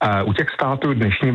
U těch států dnešní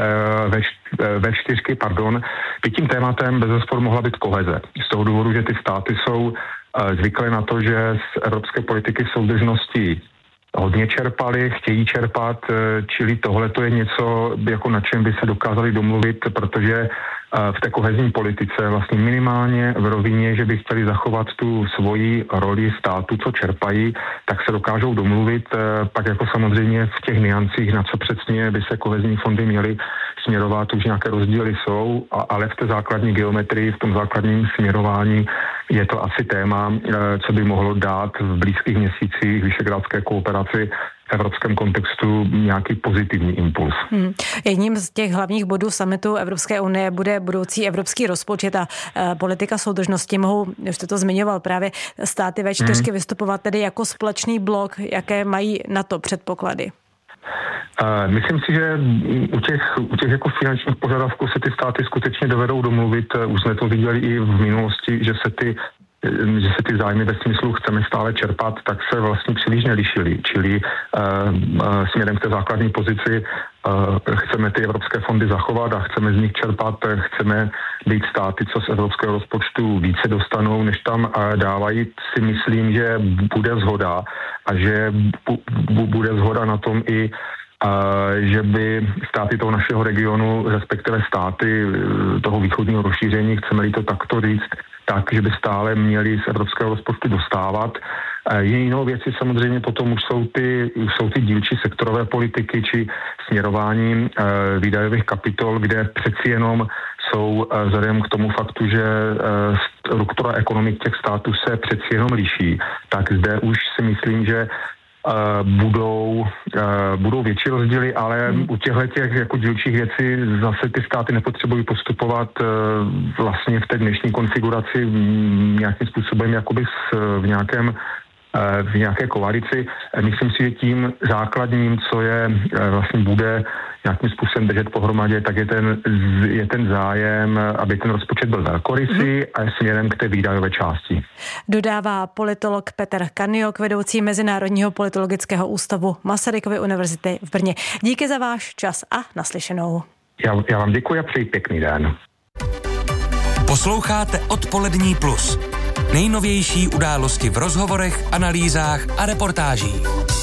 V4, by tím tématem bezesporu mohla být koheze. Z toho důvodu, že ty státy jsou zvyklé na to, že z evropské politiky soudržnosti hodně čerpali, chtějí čerpat, čili tohle to je něco, jako na čem by se dokázali domluvit, protože v té kohezní politice vlastně minimálně v rovině, že by chtěli zachovat tu svoji roli státu, co čerpají, tak se dokážou domluvit, pak jako samozřejmě v těch niancích, na co přesně by se kohezní fondy měly směrovat, už nějaké rozdíly jsou, ale v té základní geometrii, v tom základním směrování je to asi téma, co by mohlo dát v blízkých měsících visegrádské kooperaci v evropském kontextu nějaký pozitivní impuls. Jedním z těch hlavních bodů summitu Evropské unie bude budoucí evropský rozpočet a politika soudržnosti. Mohou, už jste to zmiňoval, právě státy V4 vystupovat tedy jako společný blok. Jaké mají na to předpoklady? Myslím si, že u těch jako finančních požadavků se ty státy skutečně dovedou domluvit. Už jsme to viděli i v minulosti, že se ty zájmy ve smyslu chceme stále čerpat, tak se vlastně příliš nelišily. Čili směrem k té základní pozici chceme ty evropské fondy zachovat a chceme z nich čerpat, chceme být státy, co z evropského rozpočtu více dostanou, než tam dávají, si myslím, že bude shoda a že bude shoda na tom i že by státy toho našeho regionu, respektive státy toho východního rozšíření, chceme-li to takto říct, tak, že by stále měli z evropského rozpočtu dostávat. Jinou věci samozřejmě potom už jsou ty dílčí sektorové politiky či směrování výdajových kapitol, kde přeci jenom jsou vzhledem k tomu faktu, že struktura ekonomik těch států se přeci jenom liší, tak zde už si myslím, že budou větší rozdíly, ale u těchto jako dílčích věcí zase ty státy nepotřebují postupovat vlastně v té dnešní konfiguraci nějakým způsobem jakoby v nějaké koalici. Myslím si, že tím základním, co je vlastně bude nějakým způsobem držet pohromadě, tak je ten zájem, aby ten rozpočet byl velkorysý a je směrem k té výdajové části. Dodává politolog Petr Kaniok, vedoucí Mezinárodního politologického ústavu Masarykovy univerzity v Brně. Díky za váš čas a naslyšenou. Já vám děkuji a přeji pěkný den. Posloucháte Odpolední plus. Nejnovější události v rozhovorech, analýzách a reportážích.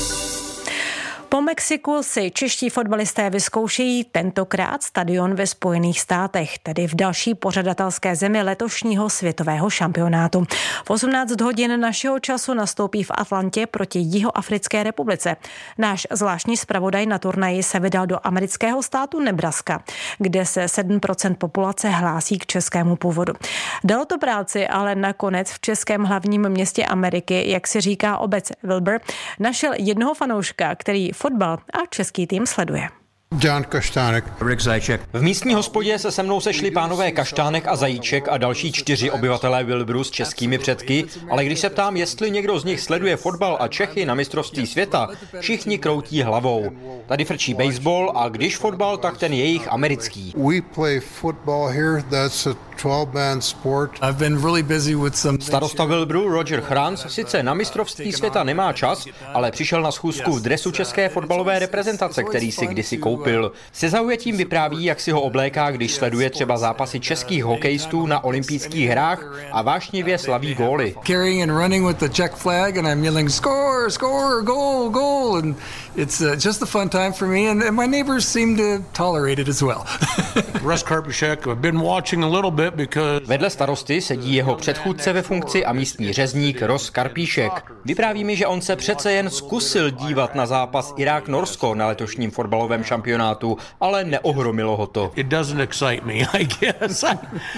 Po Mexiku si čeští fotbalisté vyzkoušejí tentokrát stadion ve Spojených státech, tedy v další pořadatelské zemi letošního světového šampionátu. V 18 hodin našeho času nastoupí v Atlantě proti Jihoafrické republice. Náš zvláštní zpravodaj na turnaji se vydal do amerického státu Nebraska, kde se 7% populace hlásí k českému původu. Dalo to práci, ale nakonec v českém hlavním městě Ameriky, jak si říká obec Wilbur, našel jednoho fanouška, který fotbal a český tým sleduje. Jan Kaštánek. Rick Zajíček. V místní hospodě se mnou sešli pánové Kaštánek a Zajíček a další 4 obyvatelé Wilburu s českými předky, ale když se ptám, jestli někdo z nich sleduje fotbal a Čechy na mistrovství světa, všichni kroutí hlavou. Tady frčí baseball a když fotbal, tak ten jejich americký. We play football here, that's a 12-man sport. I've been really busy with some... Starosta Wilburu Roger Chrans sice na mistrovství světa nemá čas, ale přišel na schůzku v dresu české fotbalové reprezentace, který si kdysi koupil. Se zaujetím vypráví, jak si ho obléká, když sleduje třeba zápasy českých hokejistů na olympijských hrách a vášnivě slaví góly. Carrying and running with the Czech flag and I'm yelling score, score, goal, goal and it's just a fun time for me and my neighbors seem to tolerate it as well. Russ Karpišek, I've been watching a little bit because... Vedle starosty sedí jeho předchůdce ve funkci a místní řezník Russ Karpišek. Vypráví mi, že on se přece jen zkusil dívat na zápas Irák-Norsko na letošním fotbalovém šampionátu, ale neohromilo ho to. It doesn't excite me, I guess.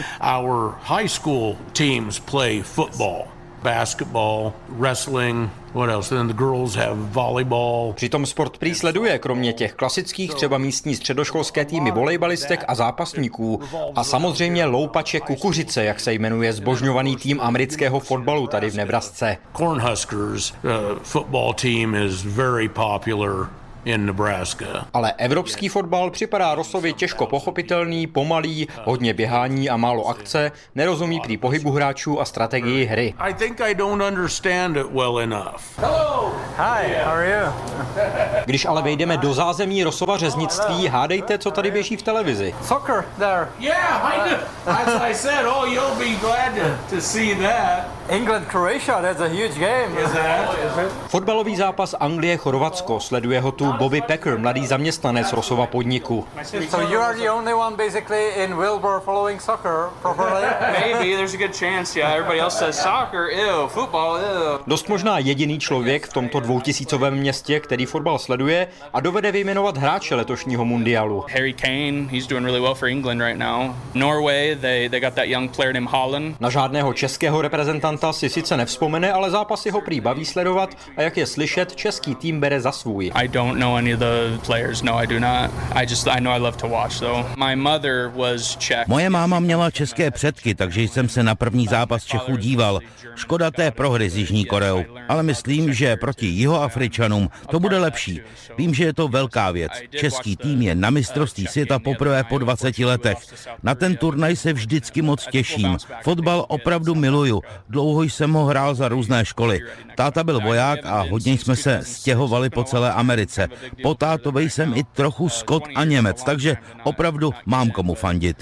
Our high school teams play football, basketball, wrestling, what else? Then the girls have volleyball. Přitom sport prý sleduje kromě těch klasických třeba místní středoškolské týmy volejbalistek a zápasníků a samozřejmě loupače kukuřice, jak se jmenuje zbožňovaný tým amerického fotbalu tady v Nebrasce. Cornhuskers football team is very popular in Nebraska. Ale evropský fotbal připadá Rossovi těžko pochopitelný, pomalý, hodně běhání a málo akce, nerozumí prý pohybu hráčů a strategii hry. I think I don't understand it well enough. Hello. Hi, how are you? Když ale vejdeme do zázemí Rossova řeznictví, hádejte, co tady běží v televizi. Soccer there. Yeah, as I said, you'll be glad to see that. England-Croatia, that's a huge game. Is it? Fotbalový zápas Anglie-Chorvatsko, sleduje ho tu Bobby Packer, mladý zaměstnanec Rossova podniku. So you are the only one basically in Wilbur following soccer properly? Maybe, there's a good chance, yeah. Everybody else says soccer, ew, football, ew. Dost možná jediný člověk v tomto 2000 městě, který fotbal sleduje a dovede vyjmenovat hráče letošního mundialu. Harry Kane, he's doing really well for England right now. Norway, they got that young player named Holland. Na žádného českého reprezentanta si sice nevzpomene, ale zápasy ho prý baví sledovat a jak je slyšet, český tým bere za svůj. I don't know any of the players, no I do not. I know I love to watch though. My mother was Czech. Moje máma měla české předky, takže jsem se na první zápas Čechů díval. Škoda té prohry s Jižní Koreou, ale myslím, že proti Jihoafričanům to bude lepší. Vím, že je to velká věc. Český tým je na mistrovství světa poprvé po 20 letech. Na ten turnaj se vždycky moc těším. Fotbal opravdu miluju. Dlouho jsem ho hrál za různé školy. Táta byl voják a hodně jsme se stěhovali po celé Americe. Po tátovi jsem i trochu Skot a Němec, takže opravdu mám komu fandit.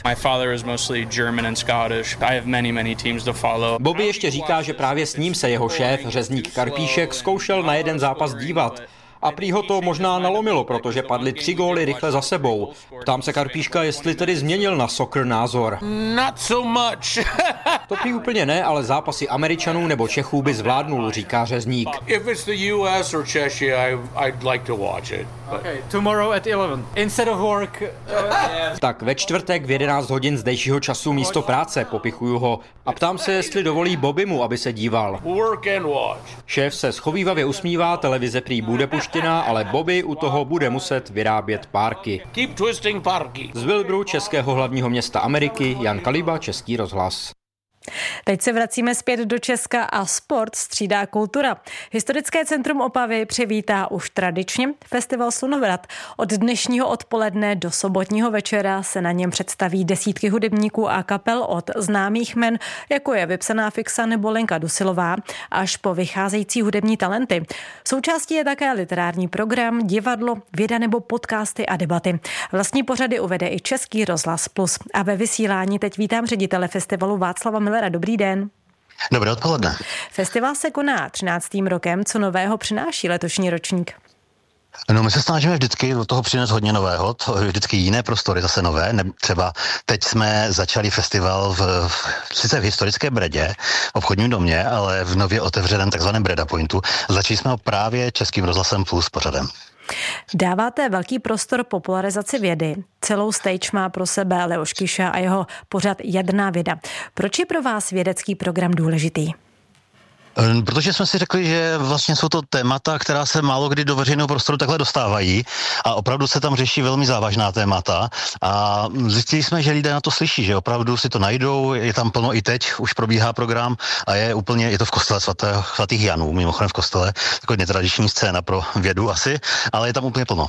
Bobby ještě říká, že právě s ním se jeho šéf, řezník Karpíšek, zkoušel na jeden zápas dívat. A prý ho to možná nalomilo, protože padly 3 góly rychle za sebou. Ptám se Karpíška, jestli tedy změnil na soccer názor. Not so much. To prý úplně ne, ale zápasy Američanů nebo Čechů by zvládnul, říká řezník. If it's the US or Czechia, I'd like to watch it. Okay, tomorrow at 11. Instead of work. Tak ve čtvrtek v 11 hodin zdejšího času místo práce, popichuju ho a ptám se, jestli dovolí Bobbymu, aby se díval. Work and watch. Šéf se schovívavě usmívá, televize prý bude puštěná, ale Bobby u toho bude muset vyrábět párky. Keep twisting párky. Z Wilburu, českého hlavního města Ameriky, Jan Kaliba, Český rozhlas. Teď se vracíme zpět do Česka a sport střídá kultura. Historické centrum Opavy přivítá už tradičně festival Slunovrad. Od dnešního odpoledne do sobotního večera se na něm představí desítky hudebníků a kapel od známých men, jako je Vypsaná Fixa nebo Lenka Dusilová, až po vycházející hudební talenty. Součástí je také literární program, divadlo, věda nebo podcasty a debaty. Vlastní pořady uvede i Český rozhlas Plus. A ve vysílání teď vítám ředitele festivalu Václava Millera. Dobrý den. Dobré odpoledne. Festival se koná 13. rokem. Co nového přináší letošní ročník? No, my se snažíme vždycky do toho přinést hodně nového, vždycky jiné prostory, zase nové. Třeba teď jsme začali festival sice v historické Bredě, v obchodním domě, ale v nově otevřeném takzvaném Breda Pointu. Začali jsme ho právě Českým rozhlasem Plus pořadem. Dáváte velký prostor popularizaci vědy. Celou stage má pro sebe Leoš Kyša a jeho pořad Jadná věda. Proč je pro vás vědecký program důležitý? Protože jsme si řekli, že vlastně jsou to témata, která se málo kdy do veřejného prostoru takhle dostávají a opravdu se tam řeší velmi závažná témata a zjistili jsme, že lidé na to slyší, že opravdu si to najdou, je tam plno i teď, už probíhá program a je to v kostele svatých Janů, mimochodem v kostele, taková netradiční scéna pro vědu asi, ale je tam úplně plno.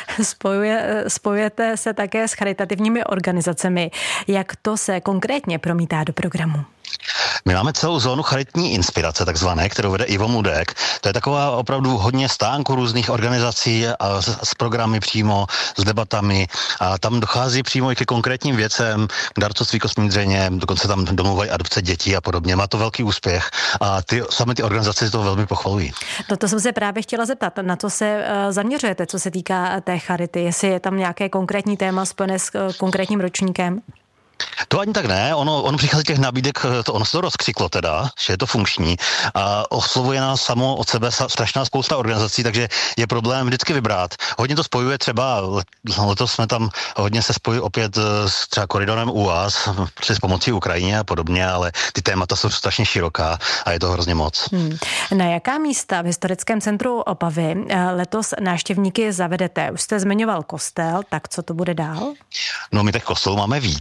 Spojujete se také s charitativními organizacemi. Jak to se konkrétně promítá do programu? My máme celou zónu charitní inspirace, takzvané, kterou vede Ivo Mudek. To je taková opravdu hodně stánků různých organizací a s programy přímo, s debatami a tam dochází přímo i ke konkrétním věcem, k darcovství kostní dřeně, dokonce tam domluvají adopce dětí a podobně. Má to velký úspěch a sami ty organizace si to velmi pochvalují. No to jsem se právě chtěla zeptat, na co se zaměřujete, co se týká té charity, jestli je tam nějaké konkrétní téma spojené s konkrétním ročníkem? To ani tak ne, ono přichází těch nabídek, ono se to rozkřiklo teda, že je to funkční a oslovuje nás samo od sebe strašná spousta organizací, takže je problém vždycky vybrat. Hodně to spojuje třeba, letos jsme tam hodně se spojili opět s třeba koridorem UAS, s pomocí Ukrajině a podobně, ale ty témata jsou strašně široká a je to hrozně moc. Na jaká místa v historickém centru Opavy letos návštěvníky zavedete? Už jste zmiňoval kostel, tak co to bude dál? No my těch kostelů máme víc, aby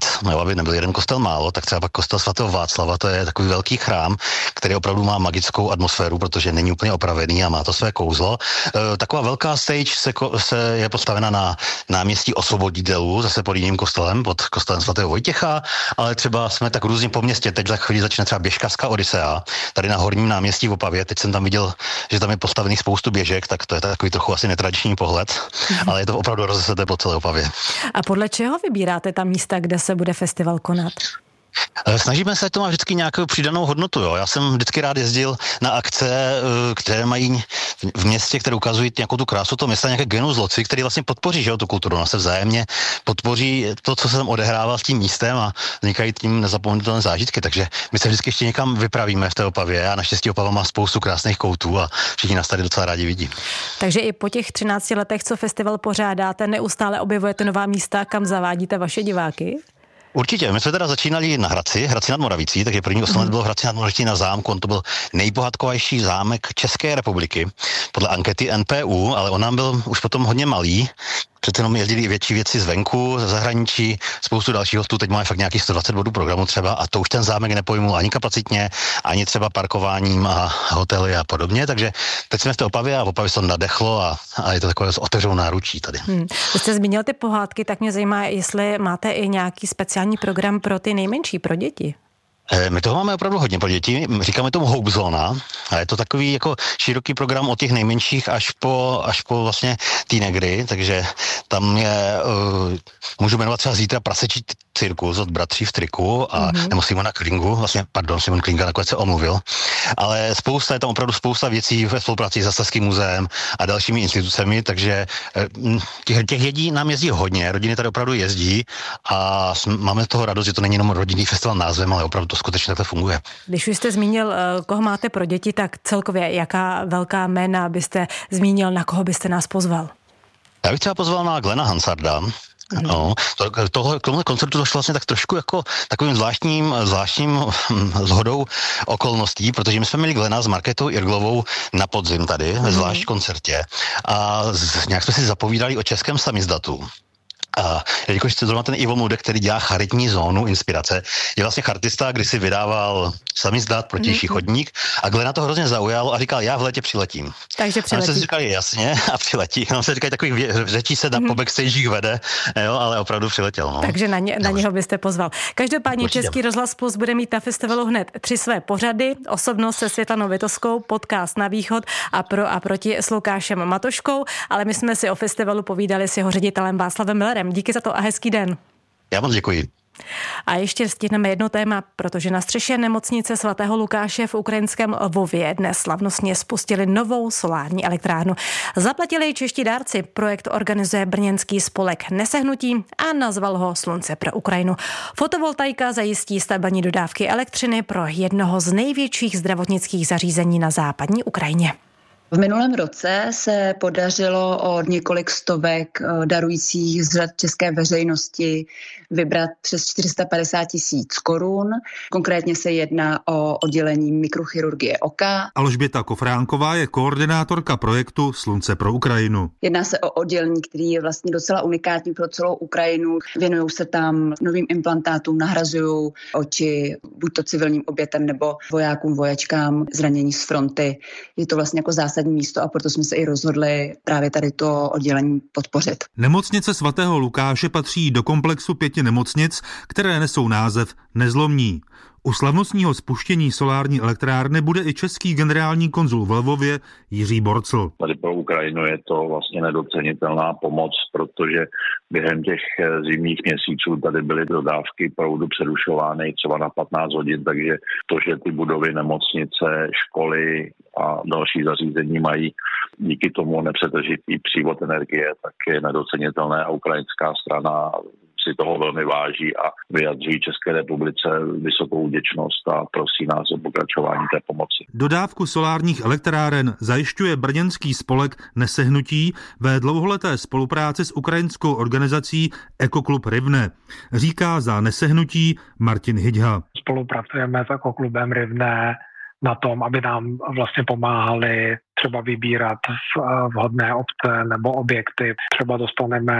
Opavě nebyl jeden kostel málo, tak třeba kostel svatého Václava, to je takový velký chrám, který opravdu má magickou atmosféru, protože není úplně opravený a má to své kouzlo. Taková velká stage se je postavena na náměstí Osvoboditelů, zase pod jiným kostelem, pod kostelem svatého Vojtěcha, ale třeba jsme tak různě po městě. Teď za chvíli začne třeba běžkařská Odisea, tady na Horním náměstí v Opavě. Teď jsem tam viděl, že tam je postavený spoustu běžek, tak to je takový trochu asi netradiční pohled, ale je to opravdu rozeseté po celé Opavě. A podle čeho vybíráte ta místa, kde se bude festival konat? Snažíme se, to má vždycky nějakou přidanou hodnotu. Jo. Já jsem vždycky rád jezdil na akce, které mají v městě, které ukazují nějakou tu krásu toho města, nějaké genus loci, který vlastně podpoří, že jo, tu kulturu. Ona se vzájemně podpoří to, co se tam odehrává s tím místem a vznikají tím nezapomenutelné zážitky. Takže my se vždycky ještě někam vypravíme v té Opavě a naštěstí Opava má spoustu krásných koutů a všichni nás tady docela rádi vidí. Takže i po těch 13 letech, co festival pořádáte, neustále objevujete nová místa, kam zavádíte vaše diváky? Určitě, my jsme teda začínali na Hradci nad Moravicí, takže první 8 let bylo v Hradci nad Moravicí na zámku, on to byl nejbohatkovější zámek České republiky, podle ankety NPU, ale on nám byl už potom hodně malý, přece jenom jezdili větší věci zvenku, ze zahraničí, spoustu dalších hostů, teď máme fakt nějakých 120 bodů programu třeba a to už ten zámek nepojmul ani kapacitně, ani třeba parkováním a hotely a podobně, takže teď jsme v té Opavě a v Opavě se to nadechlo a je to takové s otevřenou náručí tady. Vy jste zmínil ty pohádky, tak mě zajímá, jestli máte i nějaký speciální program pro ty nejmenší, pro děti. My toho máme opravdu hodně pro děti, říkáme tomu Hope Zona a je to takový jako široký program od těch nejmenších až po vlastně teenagery, takže tam je, můžu jmenovat třeba zítra Prasečí cirkus od Bratří v triku a nebo Simona Klingu, Simon Klinga nakonec se omluvil, ale je tam opravdu spousta věcí ve spolupráci s Zastavským muzeem a dalšími institucemi, takže těch dětí nám jezdí hodně, rodiny tady opravdu jezdí a máme z toho radost, že to není jenom rodinný festival názvem, ale opravdu to skutečně takhle funguje. Když už jste zmínil, koho máte pro děti, tak celkově jaká velká jména byste zmínil, na koho byste nás pozval? Já bych třeba pozval na Glena Hansarda. No, k tomuhle koncertu došlo vlastně tak trošku jako takovým zvláštním shodou okolností, protože my jsme měli Glena s Markétou Irglovou na podzim tady, ve zvlášť koncertě a nějak jsme si zapovídali o českém samizdatu. A jelikož zrovna ten Ivo Mudek, který dělá charitní zónu inspirace, je vlastně chartista, kdy si vydával samizdat, protější chodník a Glena to hrozně zaujalo a říkal, já v létě přiletím. Takže přiletí. A my jsme si říkali, jasně, a přiletí. Nám se říkají takových řečí se po backstagech vede, jo, ale opravdu přiletěl. No. Takže na něho byste pozval. Každopádně určitě. Český rozhlas Plus bude mít na festivalu hned 3 své pořady. Osobnost se Světlanou Vitoskou, podcast Na východ a proti s Lukášem Matoškou, ale my jsme si o festivalu povídali s jeho ředitelem Václavem Millerem. Díky za to a hezký den. Já moc děkuji. A ještě stihneme jedno téma, protože na střeše nemocnice svatého Lukáše v ukrajinském Lvově dnes slavnostně spustili novou solární elektrárnu. Zaplatili ji čeští dárci. Projekt organizuje brněnský spolek Nesehnutí a nazval ho Slunce pro Ukrajinu. Fotovoltaika zajistí stabilní dodávky elektřiny pro jednoho z největších zdravotnických zařízení na západní Ukrajině. V minulém roce se podařilo od několik stovek darujících z řad české veřejnosti vybrat přes 450 000 korun. Konkrétně se jedná o oddělení mikrochirurgie oka. Alžběta Kofránková je koordinátorka projektu Slunce pro Ukrajinu. Jedná se o oddělení, který je vlastně docela unikátní pro celou Ukrajinu. Věnují se tam novým implantátům, nahrazují oči buď to civilním obětem nebo vojákům, vojačkám zranění z fronty. Je to vlastně jako zásadní místo a proto jsme se i rozhodli právě tady to oddělení podpořit. Nemocnice svatého Lukáše patří do komplexu 5 nemocnic, které nesou název Nezlomní. U slavnostního spuštění solární elektrárny bude i český generální konzul v Lvově Jiří Borcl. Tady pro Ukrajinu je to vlastně nedocenitelná pomoc, protože během těch zimních měsíců tady byly dodávky proudu přerušovány třeba na 15 hodin, takže to, že ty budovy, nemocnice, školy a další zařízení mají díky tomu nepřetržitý přívod energie, tak je nedocenitelné a ukrajinská strana si toho velmi váží a vyjadřují České republice vysokou vděčnost a prosí nás o pokračování té pomoci. Dodávku solárních elektráren zajišťuje brněnský spolek Nesehnutí ve dlouholeté spolupráci s ukrajinskou organizací Ekoklub Rivne. Říká za Nesehnutí Martin Hydha. Spolupracujeme s Ekoklubem Rivne na tom, aby nám vlastně pomáhali třeba vybírat vhodné obce nebo objekty. Třeba dostaneme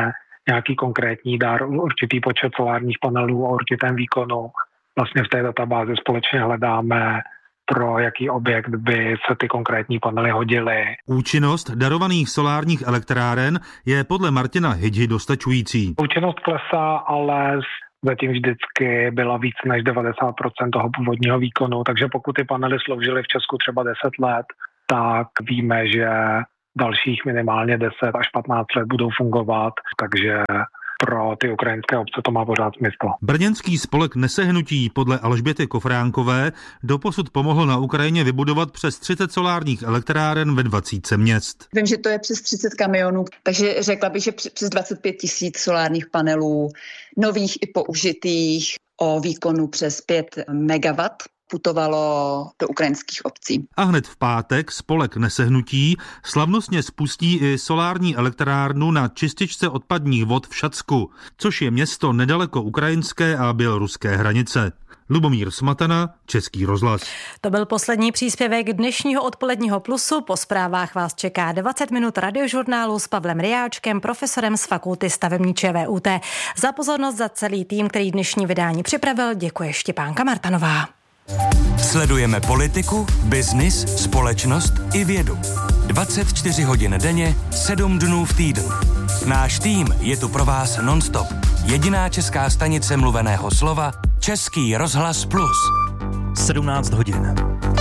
nějaký konkrétní dar, určitý počet solárních panelů o určitém výkonu. Vlastně v té databázi společně hledáme, pro jaký objekt by se ty konkrétní panely hodily. Účinnost darovaných solárních elektráren je podle Martina Hydži dostačující. Účinnost klesá, ale zatím vždycky byla víc než 90% toho původního výkonu, takže pokud ty panely sloužily v Česku třeba 10 let, tak víme, že dalších minimálně 10 až 15 let budou fungovat, takže pro ty ukrajinské obce to má pořád smysl. Brněnský spolek Nesehnutí podle Alžběty Kofránkové doposud pomohl na Ukrajině vybudovat přes 30 solárních elektráren ve 20 měst. Vím, že to je přes 30 kamionů, takže řekla bych, že přes 25 000 solárních panelů, nových i použitých, o výkonu přes 5 megawatt putovalo do ukrajinských obcí. A hned v pátek spolek Nesehnutí slavnostně spustí i solární elektrárnu na čističce odpadních vod v Šacku, což je město nedaleko ukrajinské a běloruské hranice. Lubomír Smatana, Český rozhlas. To byl poslední příspěvek dnešního odpoledního Plusu. Po zprávách vás čeká 20 minut radiožurnálu s Pavlem Riáčkem, profesorem z Fakulty stavební ČVUT. Za pozornost za celý tým, který dnešní vydání připravil, děkuje Štěpánka Martanová. Sledujeme politiku, biznis, společnost i vědu. 24 hodin denně, 7 dnů v týdnu. Náš tým je tu pro vás non-stop. Jediná česká stanice mluveného slova Český rozhlas Plus. 17 hodin.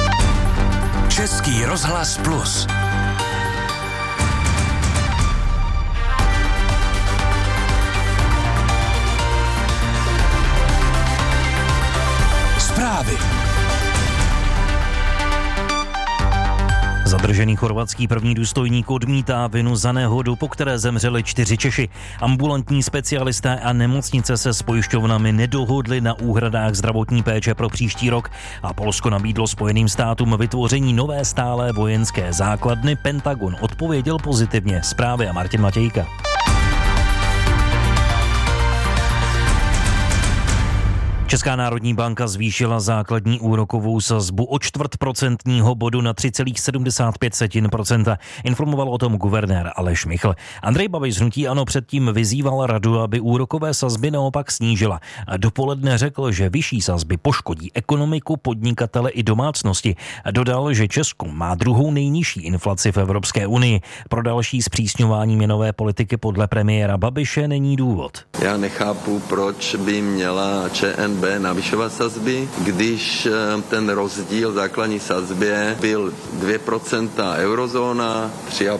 Český rozhlas Plus. Zprávy. Zadržený chorvatský první důstojník odmítá vinu za nehodu, po které zemřeli 4 Češi. Ambulantní specialisté a nemocnice se s pojišťovnami nedohodli na úhradách zdravotní péče pro příští rok a Polsko nabídlo Spojeným státům vytvoření nové stálé vojenské základny. Pentagon odpověděl pozitivně. Zprávy a Martin Matějka. Česká národní banka zvýšila základní úrokovou sazbu o 0,25% bodu na 3,75%. Informoval o tom guvernér Aleš Michl. Andrej Babiš z hnutí ANO předtím vyzýval radu, aby úrokové sazby naopak snížila. A dopoledne řekl, že vyšší sazby poškodí ekonomiku, podnikatele i domácnosti. Dodal, že Česko má druhou nejnižší inflaci v Evropské unii. Pro další zpřísňování měnové politiky podle premiéra Babiše není důvod. Já nechápu, proč by měla ČNB navyšovat sazby, když ten rozdíl základní sazbě byl 2% eurozóna,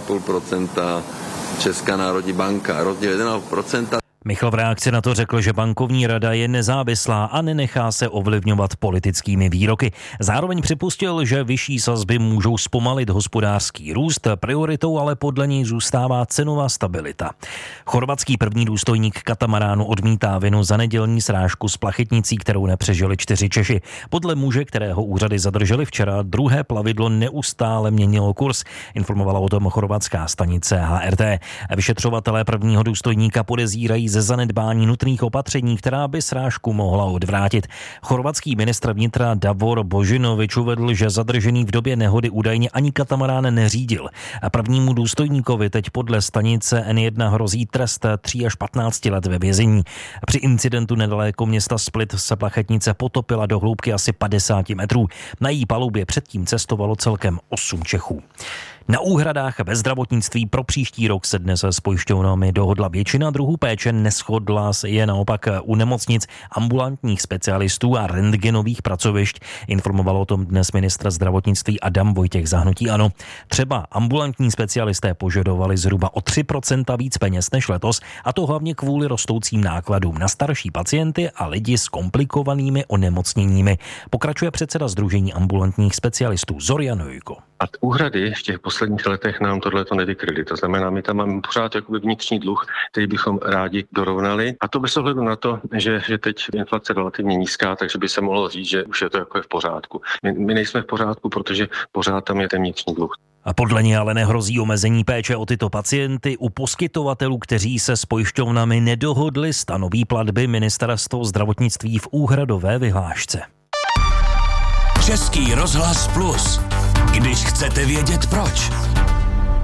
3,5% Česká národní banka, rozdíl 1,5%. Michl v reakci na to řekl, že bankovní rada je nezávislá a nenechá se ovlivňovat politickými výroky. Zároveň připustil, že vyšší sazby můžou zpomalit hospodářský růst, prioritou ale podle něj zůstává cenová stabilita. Chorvatský první důstojník katamaránu odmítá vinu za nedělní srážku s plachetnicí, kterou nepřežili 4 Češi. Podle muže, kterého úřady zadrželi včera, druhé plavidlo neustále měnilo kurz. Informovala o tom chorvatská stanice HRT. Vyšetřovatelé prvního důstojníka podezírají ze zanedbání nutných opatření, která by srážku mohla odvrátit. Chorvatský ministr vnitra Davor Božinovič uvedl, že zadržený v době nehody údajně ani katamarán neřídil. A prvnímu důstojníkovi teď podle stanice N1 hrozí trest 3 až 15 let ve vězení. Při incidentu nedaleko města Split se plachetnice potopila do hloubky asi 50 metrů. Na její palubě předtím cestovalo celkem 8 Čechů. Na úhradách ve zdravotnictví pro příští rok se dnes s pojišťovnami dohodla většina druhů péče, neshodla se je naopak u nemocnic, ambulantních specialistů a rentgenových pracovišť. Informoval o tom dnes ministr zdravotnictví Adam Vojtěch za hnutí ANO. Třeba ambulantní specialisté požadovali zhruba o 3% víc peněz než letos, a to hlavně kvůli rostoucím nákladům na starší pacienty a lidi s komplikovanými onemocněními. Pokračuje předseda Sdružení ambulantních specialistů Zorian Jojko. A úhrady v těch posledních letech nám tohleto nevykryly. To znamená, my tam máme pořád jakoby vnitřní dluh, který bychom rádi dorovnali. A to bez ohledu na to, že teď inflace relativně nízká, takže by se mohlo říct, že už je to jako v pořádku. My nejsme v pořádku, protože pořád tam je ten vnitřní dluh. A podle něj ale nehrozí omezení péče o tyto pacienty. U poskytovatelů, kteří se s pojišťovnami nedohodli, stanoví platby ministerstvo zdravotnictví v úhradové vyhlášce. Český rozhlas Plus. Když chcete vědět proč.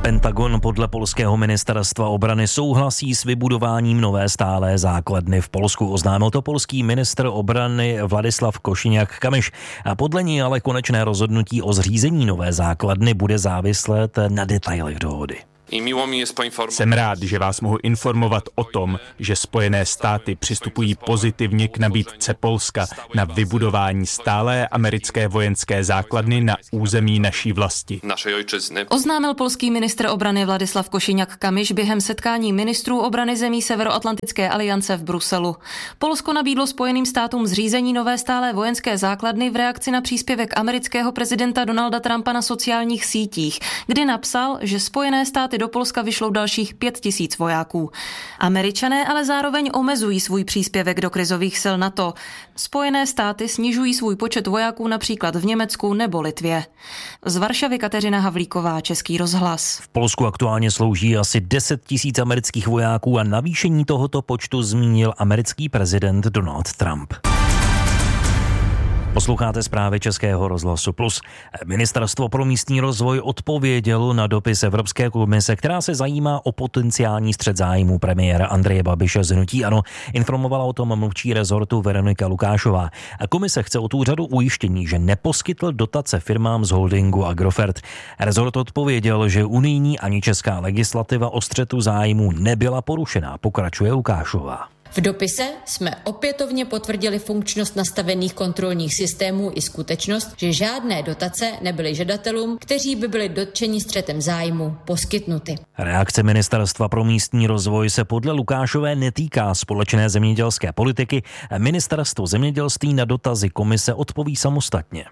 Pentagon podle polského ministerstva obrany souhlasí s vybudováním nové stálé základny v Polsku. Oznámil to polský ministr obrany Władysław Kosiniak-Kamysz. A podle ní ale konečné rozhodnutí o zřízení nové základny bude záviset na detailech dohody. Jsem rád, že vás mohu informovat o tom, že Spojené státy přistupují pozitivně k nabídce Polska na vybudování stálé americké vojenské základny na území naší vlasti. Oznámil polský ministr obrany Władysław Kosiniak-Kamysz během setkání ministrů obrany zemí Severoatlantické aliance v Bruselu. Polsko nabídlo Spojeným státům zřízení nové stálé vojenské základny v reakci na příspěvek amerického prezidenta Donalda Trumpa na sociálních sítích, kdy napsal, že Spojené státy do Polska vyšlou dalších 5 000 vojáků. Američané ale zároveň omezují svůj příspěvek do krizových sil NATO. Spojené státy snižují svůj počet vojáků například v Německu nebo Litvě. Z Varšavy Kateřina Havlíková, Český rozhlas. V Polsku aktuálně slouží asi 10 000 amerických vojáků a navýšení tohoto počtu zmínil americký prezident Donald Trump. Posloucháte zprávy Českého rozhlasu Plus. Ministerstvo pro místní rozvoj odpovědělo na dopis Evropské komise, která se zajímá o potenciální střet zájmů premiéra Andreje Babiše z hnutí ANO. Informovala o tom mluvčí rezortu Veronika Lukášová. A komise chce od úřadu ujištění, že neposkytl dotace firmám z holdingu Agrofert. Rezort odpověděl, že unijní ani česká legislativa o střetu zájmů nebyla porušená, pokračuje Lukášová. V dopise jsme opětovně potvrdili funkčnost nastavených kontrolních systémů i skutečnost, že žádné dotace nebyly žadatelům, kteří by byli dotčeni střetem zájmu, poskytnuty. Reakce Ministerstva pro místní rozvoj se podle Lukášové netýká společné zemědělské politiky. Ministerstvo zemědělství na dotazy komise odpoví samostatně.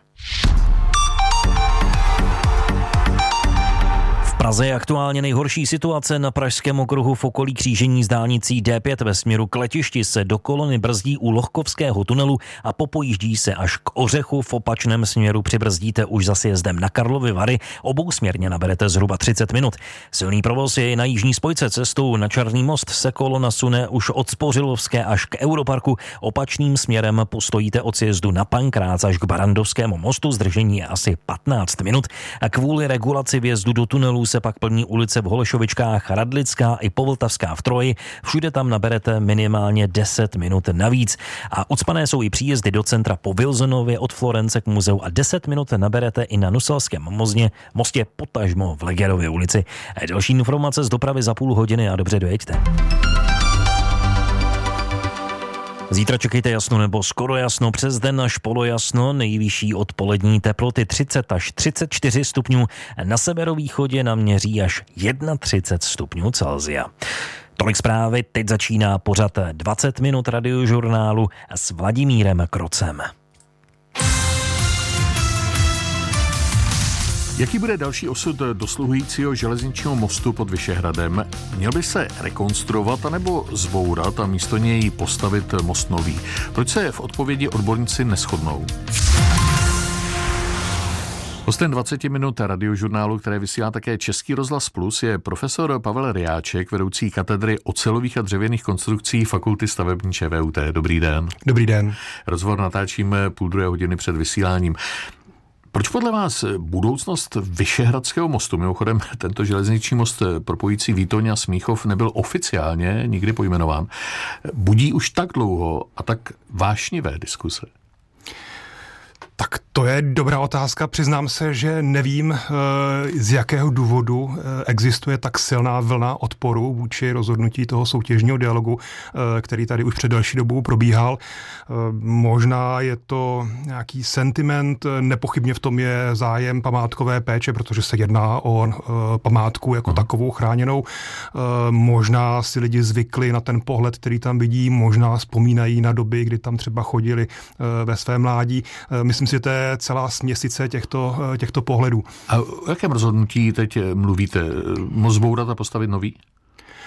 V Praze je aktuálně nejhorší situace na pražském okruhu v okolí křížení s dálnicí D5 ve směru k letišti se do kolony brzdí u Lohkovského tunelu a popojíždí se až k Ořechu. V opačném směru přibrzdíte už za sjezdem na Karlovy Vary. Obousměrně naberete zhruba 30 minut. Silný provoz je na jižní spojce cestou na Černý most. Se kolona sune už od Spořilovské až k Europarku. Opačným směrem postojíte od sjezdu na Pankrác až k Barandovskému mostu. Zdržení je asi 15 minut. A kvůli regulaci vjezdu do tunelu se pak plní ulice v Holešovičkách, Radlická i Povltavská v Troji. Všude tam naberete minimálně 10 minut navíc. A ucpané jsou i příjezdy do centra po Wilsonově od Florence k muzeu a 10 minut naberete i na Nuselském mostě potažmo v Legerově ulici. Další informace z dopravy za půl hodiny a dobře dojeďte. Zítra čekejte jasno nebo skoro jasno, přes den až polojasno, nejvyšší odpolední teploty 30 až 34 stupňů, na severovýchodě naměří až 31 stupňů Celsia. Tolik zprávy, teď začíná pořad 20 minut radiožurnálu s Vladimírem Krocem. Jaký bude další osud dosluhujícího železničního mostu pod Vyšehradem? Měl by se rekonstruovat anebo zbourat a místo něj postavit most nový? Proč se v odpovědi odborníci neshodnou? Hostem 20 minut radiožurnálu, které vysílá také Český rozhlas Plus, je profesor Pavel Ryáček, vedoucí katedry ocelových a dřevěných konstrukcí Fakulty stavební ČVUT. Dobrý den. Dobrý den. Rozhovor natáčíme 1:30 před vysíláním. Proč podle vás budoucnost Vyšehradského mostu, mimochodem tento železniční most propojící Výtoň a Smíchov nebyl oficiálně nikdy pojmenován, budí už tak dlouho a tak vášnivé diskuse? Tak to je dobrá otázka. Přiznám se, že nevím, z jakého důvodu existuje tak silná vlna odporu vůči rozhodnutí toho soutěžního dialogu, který tady už před další dobou probíhal. Možná je to nějaký sentiment, nepochybně v tom je zájem památkové péče, protože se jedná o památku jako takovou chráněnou. Možná si lidi zvykli na ten pohled, který tam vidí, možná vzpomínají na doby, kdy tam třeba chodili ve své mládí. Myslím si, že to je celá směsice těchto pohledů. A o jakém rozhodnutí teď mluvíte? Most zbourat a postavit nový?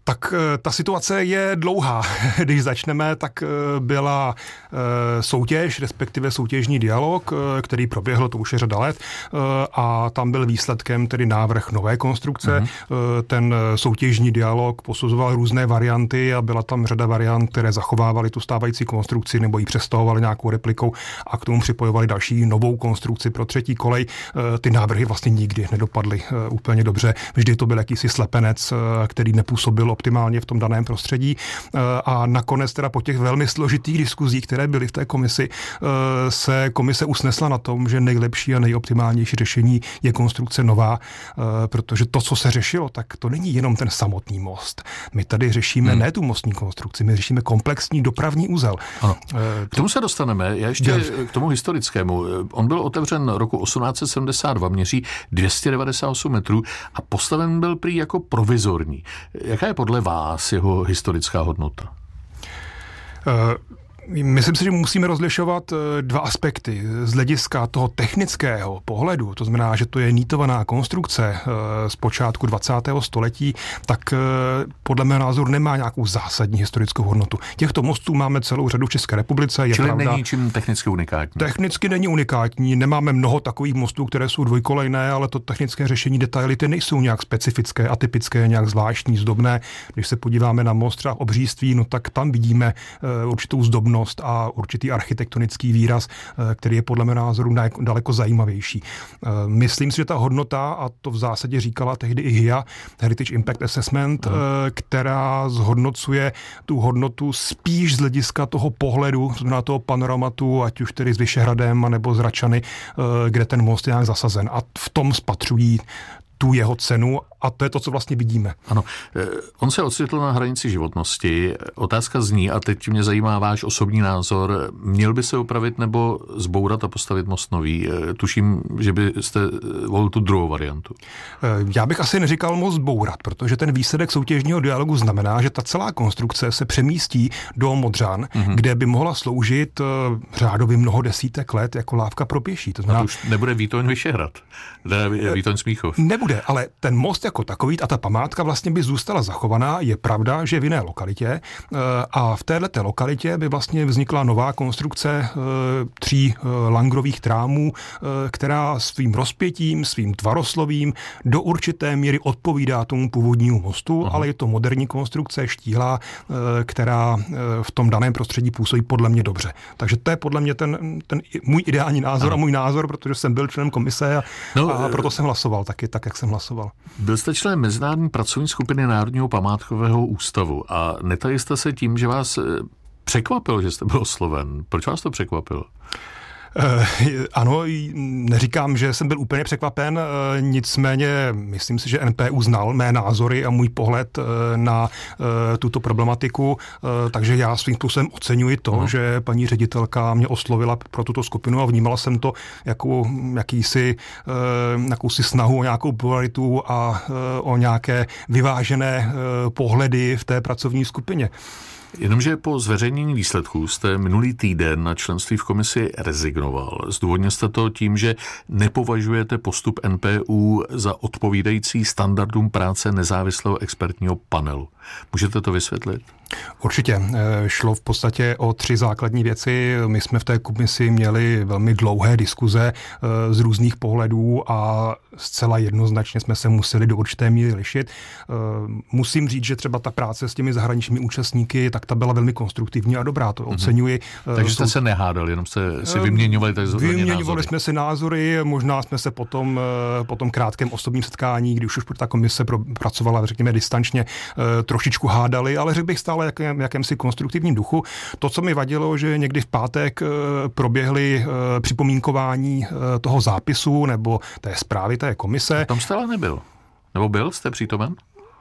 Tak ta situace je dlouhá. Když začneme, tak byla soutěž, respektive soutěžní dialog, který proběhl, to už je řada let, a tam byl výsledkem tedy návrh nové konstrukce. Ten soutěžní dialog posuzoval různé varianty a byla tam řada variant, které zachovávaly tu stávající konstrukci nebo ji přestahovaly nějakou replikou a k tomu připojovali další novou konstrukci pro třetí kolej. Ty návrhy vlastně nikdy nedopadly úplně dobře. Vždy to byl jakýsi slepenec, který nepůsobil optimálně v tom daném prostředí a nakonec teda po těch velmi složitých diskuzích, které byly v té komisi, se komise usnesla na tom, že nejlepší a nejoptimálnější řešení je konstrukce nová, protože to, co se řešilo, tak to není jenom ten samotný most. My tady řešíme ne tu mostní konstrukci, my řešíme komplexní dopravní uzel. Ano. K tomu se dostaneme. Já ještě k tomu historickému. On byl otevřen roku 1872, měří 298 metrů a postaven byl prý jako provizorní. Jaká je podle vás jeho historická hodnota? Myslím si, že musíme rozlišovat dva aspekty. Z hlediska toho technického pohledu, to znamená, že to je nýtovaná konstrukce z počátku 20. století, tak podle mého názoru nemá nějakou zásadní historickou hodnotu. Těchto mostů máme celou řadu v České republice. Čili není čím technicky unikátní? Technicky není unikátní. Nemáme mnoho takových mostů, které jsou dvojkolejné, ale to technické řešení, detaily, ty nejsou nějak specifické, atypické, nějak zvláštní, zdobné. Když se podíváme na most třeba v Obříství, no tak tam vidíme určitou zdobnost a určitý architektonický výraz, který je podle mého názoru daleko zajímavější. Myslím si, že ta hodnota, a to v zásadě říkala tehdy i HIA, Heritage Impact Assessment, která zhodnocuje tu hodnotu spíš z hlediska toho pohledu, na toho panoramatu, ať už tedy s Vyšehradem, nebo z Račany, kde ten most je nějak zasazen. A v tom spatřují tu jeho cenu a to je to, co vlastně vidíme. Ano, on se ocitl na hranici životnosti. Otázka zní, a teď mě zajímá váš osobní názor, měl by se opravit nebo zbourat a postavit most nový? Tuším, že byste volil tu druhou variantu. Já bych asi neříkal most bourat, protože ten výsledek soutěžního dialogu znamená, že ta celá konstrukce se přemístí do Modřan, kde by mohla sloužit řádově mnoho desítek let jako lávka pro pěší. To znamená, už nebude Výtoň Vyšehrad, Výtoň Smíchov. Nebude, ale ten most jako takový a ta památka vlastně by zůstala zachovaná. Je pravda, že v jiné lokalitě a v této lokalitě by vlastně vznikla nová konstrukce 3 langrových trámů, která svým rozpětím, svým tvaroslovím do určité míry odpovídá tomu původnímu mostu, ale je to moderní konstrukce, štíhlá, která v tom daném prostředí působí podle mě dobře. Takže to je podle mě ten můj ideální názor a můj názor, protože jsem byl členem komise a proto jsem hlasoval taky tak, jak jsem hlasoval. Byl jste členem mezinárodní pracovní skupiny Národního památkového ústavu a netají jste se tím, že vás překvapilo, že jste byl osloven. Proč vás to překvapilo? Ano, neříkám, že jsem byl úplně překvapen, nicméně myslím si, že NPÚ znal mé názory a můj pohled na tuto problematiku, takže já svým způsobem oceňuji to, že paní ředitelka mě oslovila pro tuto skupinu a vnímala jsem to jako jakousi snahu o nějakou pluralitu a o nějaké vyvážené pohledy v té pracovní skupině. Jenomže po zveřejnění výsledků jste minulý týden na členství v komisi rezignoval. Zdůvodnil jste to tím, že nepovažujete postup NPÚ za odpovídající standardům práce nezávislého expertního panelu. Můžete to vysvětlit? Určitě. Šlo v podstatě o 3 základní věci. My jsme v té komisi měli velmi dlouhé diskuze z různých pohledů a zcela jednoznačně jsme se museli do určité míry lišit. Musím říct, že třeba ta práce s těmi zahraničními účastníky, tak ta byla velmi konstruktivní a dobrá, to oceňuji. Takže jste se nehádali, jenom jste si vyměňovali takzvané názory. Vyměňovali jsme si názory, možná jsme se potom po tom krátkém osobním setkání, když už ta komise pracovala, řekněme, distančně, trošičku hádali, ale řekl bych stále jakémsi konstruktivním duchu. To, co mi vadilo, že někdy v pátek proběhly připomínkování toho zápisu nebo té zprávy té komise. A tam jste ale nebyl. Nebo byl? Jste přítomen?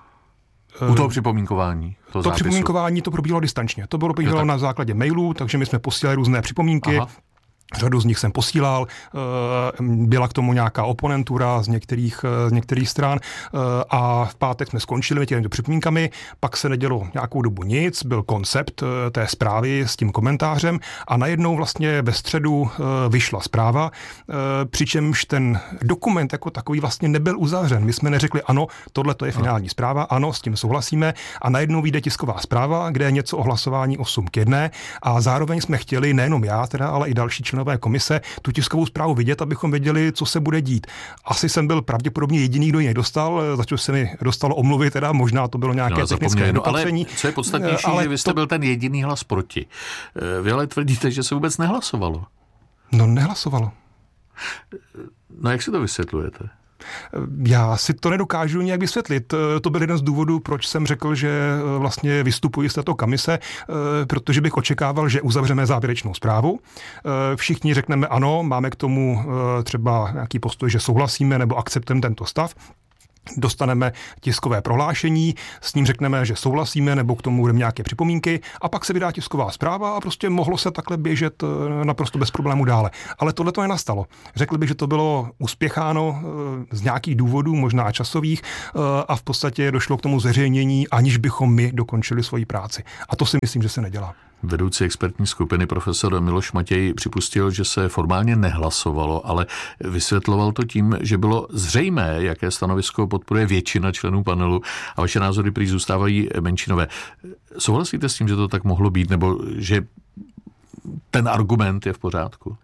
U toho připomínkování. To připomínkování to probíhalo distančně. To bylo probíhalo na základě mailů, takže my jsme posílali různé připomínky. Řadu z nich jsem posílal, byla k tomu nějaká oponentura z některých stran a v pátek jsme skončili těmito připomínkami, pak se nedělo nějakou dobu nic, byl koncept té zprávy s tím komentářem a najednou vlastně ve středu vyšla zpráva, přičemž ten dokument jako takový vlastně nebyl uzavřen. My jsme neřekli ano, tohle to je finální zpráva, ano, s tím souhlasíme a najednou vyjde tisková zpráva, kde je něco o hlasování 8-1 a zároveň jsme chtěli, nejenom já teda, ale i další členové komise, tu tiskovou zprávu vidět, abychom věděli, co se bude dít. Asi jsem byl pravděpodobně jediný, kdo ji nedostal, za co se mi dostalo omluvy, teda možná to bylo nějaké technické opatření. Ale co je podstatnější, že vy jste byl ten jediný hlas proti. Vy ale tvrdíte, že se vůbec nehlasovalo. No nehlasovalo. No jak si to vysvětlujete? Já si to nedokážu nějak vysvětlit. To byl jeden z důvodů, proč jsem řekl, že vlastně vystupuji z této komise, protože bych očekával, že uzavřeme závěrečnou zprávu. Všichni řekneme ano, máme k tomu třeba nějaký postoj, že souhlasíme nebo akceptujeme tento stav. Dostaneme tiskové prohlášení, s ním řekneme, že souhlasíme, nebo k tomu budeme nějaké připomínky a pak se vydá tisková zpráva a prostě mohlo se takhle běžet naprosto bez problémů dále. Ale tohle to nenastalo. Řekl bych, že to bylo uspěcháno z nějakých důvodů, možná časových, a v podstatě došlo k tomu zveřejnění, aniž bychom my dokončili svoji práci. A to si myslím, že se nedělá. Vedoucí expertní skupiny profesor Miloš Matěj připustil, že se formálně nehlasovalo, ale vysvětloval to tím, že bylo zřejmé, jaké stanovisko podporuje většina členů panelu a vaše názory prý zůstávají menšinové. Souhlasíte s tím, že to tak mohlo být, nebo že ten argument je v pořádku?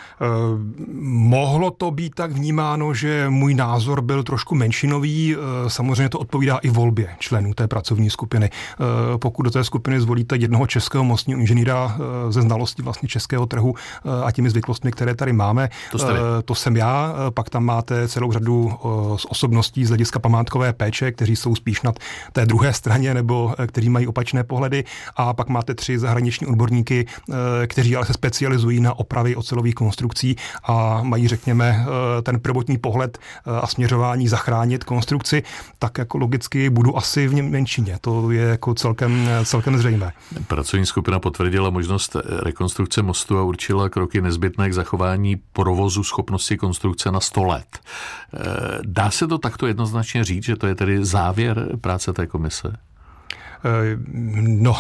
Mohlo to být tak vnímáno, že můj názor byl trošku menšinový. Samozřejmě to odpovídá i volbě členů té pracovní skupiny. Pokud do té skupiny zvolíte jednoho českého mostního inženýra ze znalostí vlastně českého trhu a těmi zvyklostmi, které tady máme, to jsem já. Pak tam máte celou řadu osobností z hlediska památkové péče, kteří jsou spíš na té druhé straně nebo kteří mají opačné pohledy. A pak máte 3 zahraniční odborníky, kteří ale se specializují na opravy ocelových konstrukcí a mají, řekněme, ten prvotní pohled a směřování zachránit konstrukci, tak jako logicky budu asi v menšině. To je jako celkem zřejmé. Pracovní skupina potvrdila možnost rekonstrukce mostu a určila kroky nezbytné k zachování provozu schopnosti konstrukce na 100 let. Dá se to takto jednoznačně říct, že to je tedy závěr práce té komise? No,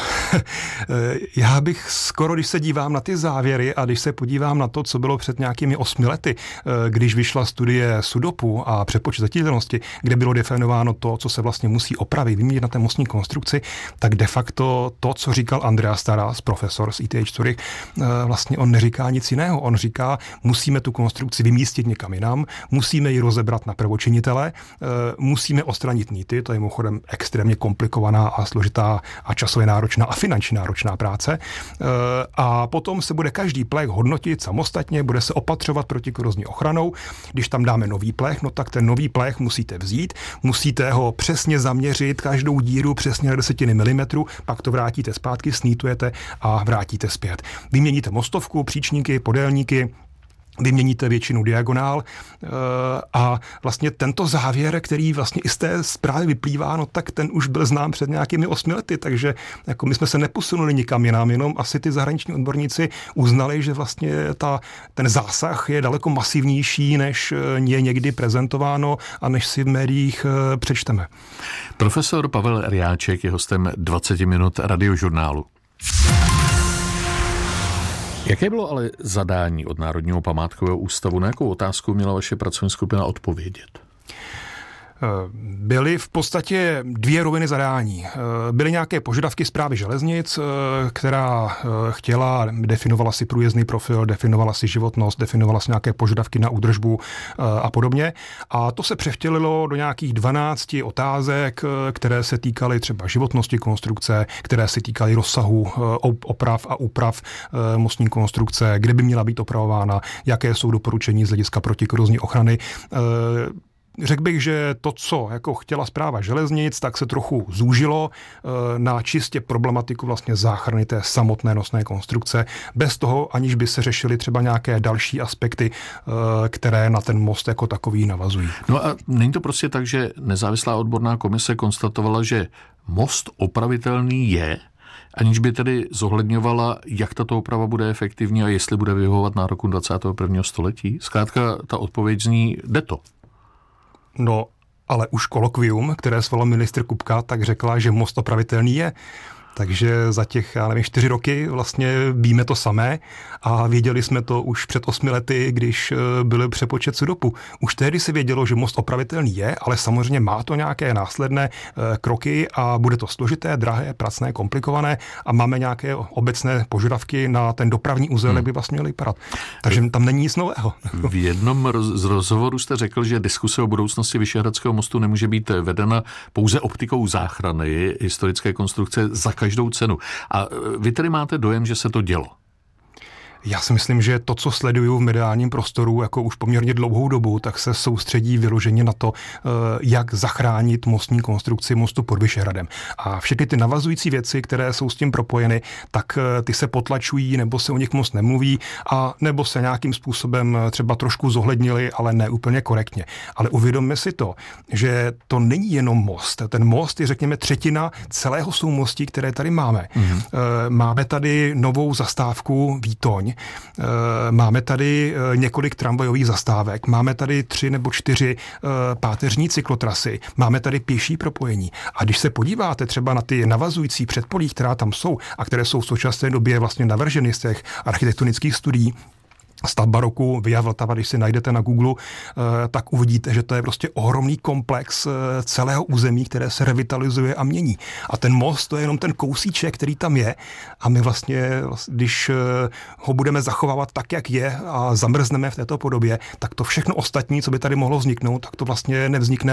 já bych skoro, když se dívám na ty závěry a když se podívám na to, co bylo před nějakými 8 lety, když vyšla studie SUDOPu a přepočet zatížitelnosti, kde bylo definováno to, co se vlastně musí opravit, vyměnit na té mostní konstrukci, tak de facto to, co říkal Andreas Taras, profesor z ETH Zurich, vlastně on neříká nic jiného. On říká, musíme tu konstrukci vymístit někam jinam, musíme ji rozebrat na prvočinitele, musíme odstranit mýty, to je mimochodem extrémně komplikovaná a složitá a časově náročná a finančně náročná práce. A potom se bude každý plech hodnotit samostatně, bude se opatřovat protikorozní ochranou. Když tam dáme nový plech, no tak ten nový plech musíte vzít, musíte ho přesně zaměřit, každou díru přesně na 10 mm, pak to vrátíte zpátky, snítujete a vrátíte zpět. Vyměníte mostovku, příčníky, podélníky, vyměníte většinu diagonál a vlastně tento závěr, který vlastně i z té zprávy vyplývá, no tak ten už byl znám před nějakými 8 lety, takže jako my jsme se neposunuli nikam jinam, jenom asi ty zahraniční odborníci uznali, že vlastně ten zásah je daleko masivnější, než je někdy prezentováno a než si v médiích přečteme. Profesor Pavel Riáček je hostem 20 minut Radiožurnálu. Jaké bylo ale zadání od Národního památkového ústavu? Na jakou otázku měla vaše pracovní skupina odpovědět? Byly v podstatě 2 roviny zadání. Byly nějaké požadavky Správy železnic, která chtěla, definovala si průjezdný profil, definovala si životnost, definovala si nějaké požadavky na údržbu a podobně. A to se převtělilo do nějakých 12 otázek, které se týkaly třeba životnosti konstrukce, které se týkaly rozsahu oprav a úprav mostní konstrukce, kde by měla být opravována, jaké jsou doporučení z hlediska protikorozní ochrany. Řekl bych, že to, co jako chtěla Správa železnic, tak se trochu zúžilo na čistě problematiku vlastně záchrany té samotné nosné konstrukce, bez toho, aniž by se řešily třeba nějaké další aspekty, které na ten most jako takový navazují. No a není to prostě tak, že nezávislá odborná komise konstatovala, že most opravitelný je, aniž by tedy zohledňovala, jak tato oprava bude efektivní a jestli bude vyhovovat nárokům 21. století? Zkrátka ta odpověď zní, jde to. No, ale už kolokvium, které svolal ministr Kupka, tak řekla, že most opravitelný je. Takže za těch, 4 roky vlastně víme to samé a věděli jsme to už před 8 lety, když byl přepočet SUDOPu. Už tehdy se vědělo, že most opravitelný je, ale samozřejmě má to nějaké následné kroky a bude to složité, drahé, pracné, komplikované a máme nějaké obecné požadavky na ten dopravní uzel, jak by vlastně měl vypadat. Takže tam není nic nového. V jednom z rozhovorů jste řekl, že diskuse o budoucnosti Vyšehradského mostu nemůže být vedena pouze optikou záchrany historické konstrukce za každou cenu. A vy tedy máte dojem, že se to dělo? Já si myslím, že to, co sleduju v mediálním prostoru jako už poměrně dlouhou dobu, tak se soustředí vyloženě na to, jak zachránit mostní konstrukci mostu pod Vyšehradem. A všechny ty navazující věci, které jsou s tím propojeny, tak ty se potlačují, nebo se o nich moc nemluví, a nebo se nějakým způsobem třeba trošku zohlednili, ale ne úplně korektně. Ale uvědomme si to, že to není jenom most. Ten most je, řekněme, třetina celého soumostí, které tady máme. Máme tady novou zastávku Výtoň. Máme tady několik tramvajových zastávek, máme tady 3 nebo 4 páteřní cyklotrasy, máme tady pěší propojení. A když se podíváte třeba na ty navazující předpolí, která tam jsou a které jsou v současné době vlastně navrženy z těch architektonických studií, stavba roku Via Vltava, když si najdete na Google, tak uvidíte, že to je prostě ohromný komplex celého území, které se revitalizuje a mění. A ten most, to je jenom ten kousíček, který tam je, a my vlastně, když ho budeme zachovávat tak, jak je, a zamrzneme v této podobě, tak to všechno ostatní, co by tady mohlo vzniknout, tak to vlastně nevznikne,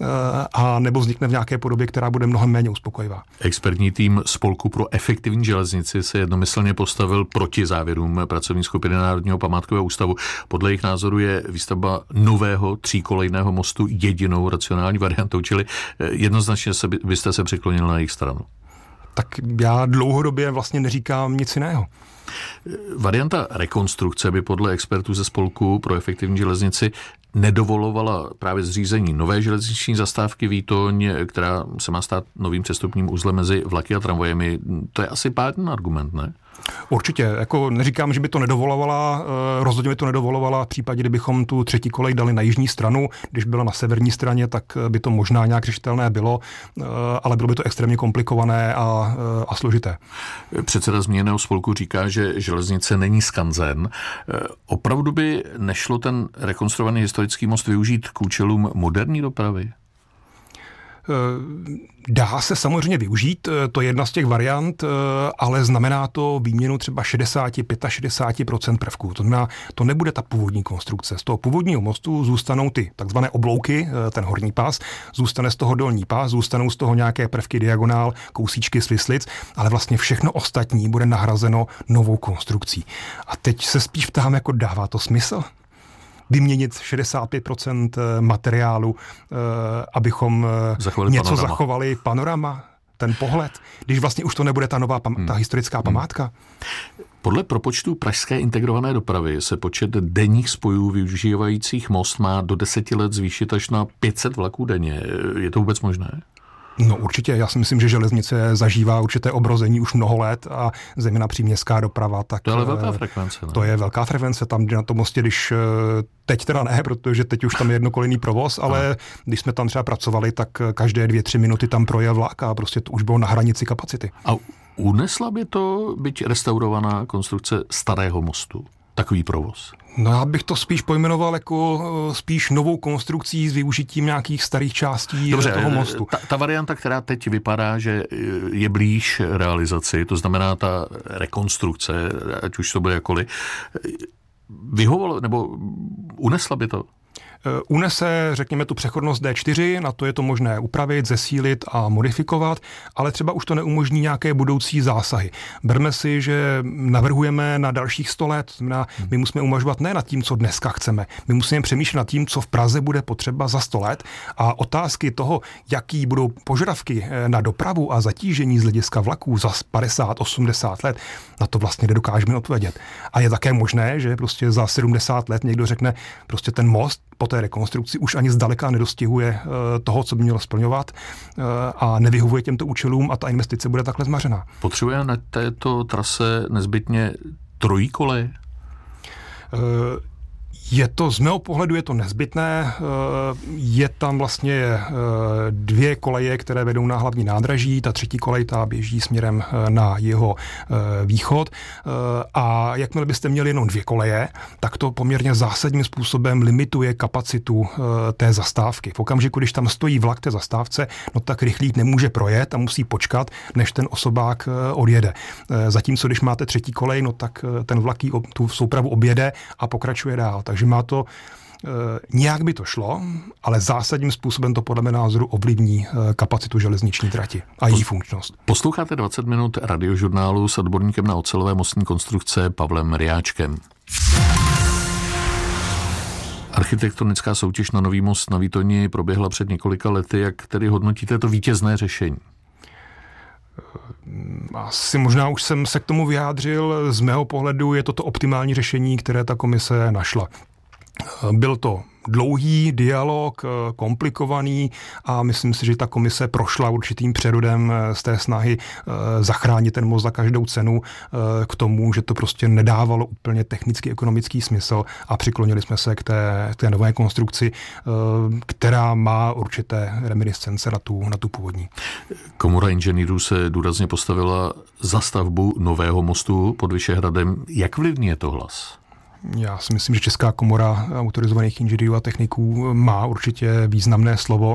a nebo vznikne v nějaké podobě, která bude mnohem méně uspokojivá. Expertní tým Spolku pro efektivní železnici se jednomyslně postavil proti závěrům pracovní skupiny Národního památkového ústavu. Podle jejich názoru je výstavba nového 3kolejného mostu jedinou racionální variantou, čili jednoznačně byste se přiklonil na jejich stranu. Tak já dlouhodobě vlastně neříkám nic jiného. Varianta rekonstrukce by podle expertů ze Spolku pro efektivní železnici nedovolovala právě zřízení nové železniční zastávky Výtoň, která se má stát novým přestupním uzlem mezi vlaky a tramvajemi. To je asi pádný argument, ne? Určitě, jako neříkám, že by to nedovolovala, rozhodně by to nedovolovala v případě, kdybychom tu třetí kolej dali na jižní stranu. Když byla na severní straně, tak by to možná nějak řešitelné bylo, ale bylo by to extrémně komplikované a složité. Předseda zmíněného spolku říká, že železnice není skanzen. Opravdu by nešlo ten rekonstruovaný historický most využít k účelům moderní dopravy? Dá se samozřejmě využít, to je jedna z těch variant, ale znamená to výměnu třeba 60-65% prvků. To znamená, to nebude ta původní konstrukce. Z toho původního mostu zůstanou ty takzvané oblouky, ten horní pás, zůstane z toho dolní pás, zůstanou z toho nějaké prvky diagonál, kousíčky svislic, ale vlastně všechno ostatní bude nahrazeno novou konstrukcí. A teď se spíš ptám, jako dává to smysl? Vyměnit 65% materiálu, abychom něco zachovali, panorama, ten pohled, když vlastně už to nebude ta nová ta historická památka. Podle propočtu pražské integrované dopravy se počet denních spojů využívajících most má do 10 let zvýšit až na 500 vlaků denně. Je to vůbec možné? No určitě, já si myslím, že železnice zažívá určité obrození už mnoho let a zejména příměstská doprava. Tak to je ale velká frekvence. Ne? To je velká frekvence, tam na tom mostě, když teď teda ne, protože teď už tam je jednokolejný provoz, ale když jsme tam třeba pracovali, tak každé 2-3 minuty tam projel vlak a prostě to už bylo na hranici kapacity. A unesla by to byť restaurovaná konstrukce starého mostu? Takový provoz? No já bych to spíš pojmenoval jako spíš novou konstrukcí s využitím nějakých starých částí toho mostu. Ta varianta, která teď vypadá, že je blíž realizaci, to znamená ta rekonstrukce, ať už to bude jakkoliv, vyhovovalo, nebo unesla by to? Unese, řekněme, tu přechodnost D4, na to je to možné upravit, zesílit a modifikovat, ale třeba už to neumožní nějaké budoucí zásahy. Berme si, že navrhujeme na dalších 100 let, my musíme uvažovat ne nad tím, co dneska chceme, my musíme přemýšlet nad tím, co v Praze bude potřeba za 100 let, a otázky toho, jaký budou požadavky na dopravu a zatížení z hlediska vlaků za 50-80 let, na to vlastně nedokážeme odpovědět. A je také možné, že prostě za 70 let někdo řekne, prostě ten most po té rekonstrukci už ani zdaleka nedostihuje toho, co by mělo splňovat a nevyhovuje těmto účelům a ta investice bude takhle zmařená. Potřebuje na této trase nezbytně trojí koleje? Z mého pohledu je to nezbytné. Je tam vlastně 2 koleje, které vedou na hlavní nádraží, ta třetí kolej ta běží směrem na jeho východ a jakmile byste měli jenom 2 koleje, tak to poměrně zásadním způsobem limituje kapacitu té zastávky. V okamžiku, když tam stojí vlak té zastávce, no tak rychlík nemůže projet a musí počkat, než ten osobák odjede. Zatímco, když máte třetí kolej, no tak ten vlak tu soupravu objede a pokračuje dál. Takže má to, nějak by to šlo, ale zásadním způsobem to podle mého názoru ovlivní kapacitu železniční trati a její funkčnost. Posloucháte 20 minut radiožurnálu s odborníkem na ocelové mostní konstrukce Pavlem Riáčkem. Architektonická soutěž na nový most na Výtoni proběhla před několika lety. Jak tedy hodnotíte to vítězné řešení? Asi možná už jsem se k tomu vyjádřil. Z mého pohledu je to optimální řešení, které ta komise našla. Byl to dlouhý dialog, komplikovaný a myslím si, že ta komise prošla určitým přerodem z té snahy zachránit ten most za každou cenu k tomu, že to prostě nedávalo úplně technický, ekonomický smysl a přiklonili jsme se k té nové konstrukci, která má určité reminiscence na tu původní. Komora inženýrů se důrazně postavila za stavbu nového mostu pod Vyšehradem. Jak vlivný je to hlas? Já si myslím, že Česká komora autorizovaných inženýrů a techniků má určitě významné slovo.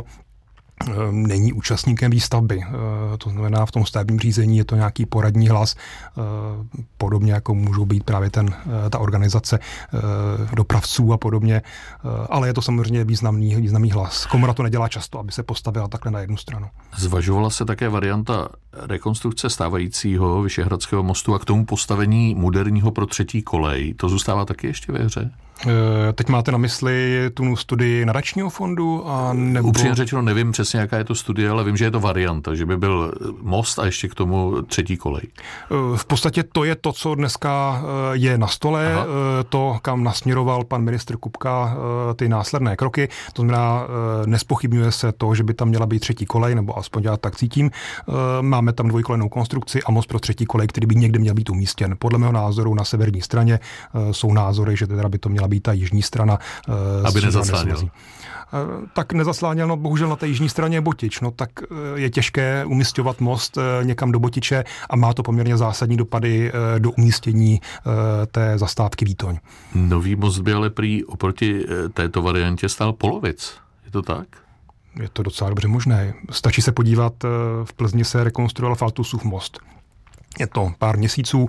Není účastníkem výstavby. To znamená, v tom stavebním řízení je to nějaký poradní hlas, podobně jako můžou být právě ta organizace dopravců a podobně, ale je to samozřejmě významný hlas. Komora to nedělá často, aby se postavila takhle na jednu stranu. Zvažovala se také varianta rekonstrukce stávajícího Vyšehradského mostu a k tomu postavení moderního pro třetí kolej. To zůstává taky ještě ve hře? Teď máte na mysli tu studii nadačního fondu? Upřímně řečeno nevím přesně, jaká je to studie, ale vím, že je to varianta, že by byl most a ještě k tomu třetí kolej. V podstatě to je to, co dneska je na stole, to, kam nasměroval pan ministr Kupka ty následné kroky. To znamená, nespochybňuje se to, že by tam měla být třetí kolej, nebo aspoň já tak cítím. Máme tam dvojkolejnou konstrukci a most pro třetí kolej, který by někde měl být umístěn. Podle mého názoru na severní straně jsou názory, že teda by to měla být ta jižní strana. Aby nezasláněl. Tak nezasláněl, no bohužel na té jižní straně je Botič, no tak je těžké umisťovat most někam do Botiče a má to poměrně zásadní dopady do umístění té zastávky Výtoň. Nový most by ale prý oproti této variantě stál polovic. Je to tak? Je to docela dobře možné. Stačí se podívat, v Plzni se rekonstruoval Faltusův most. Je to pár měsíců,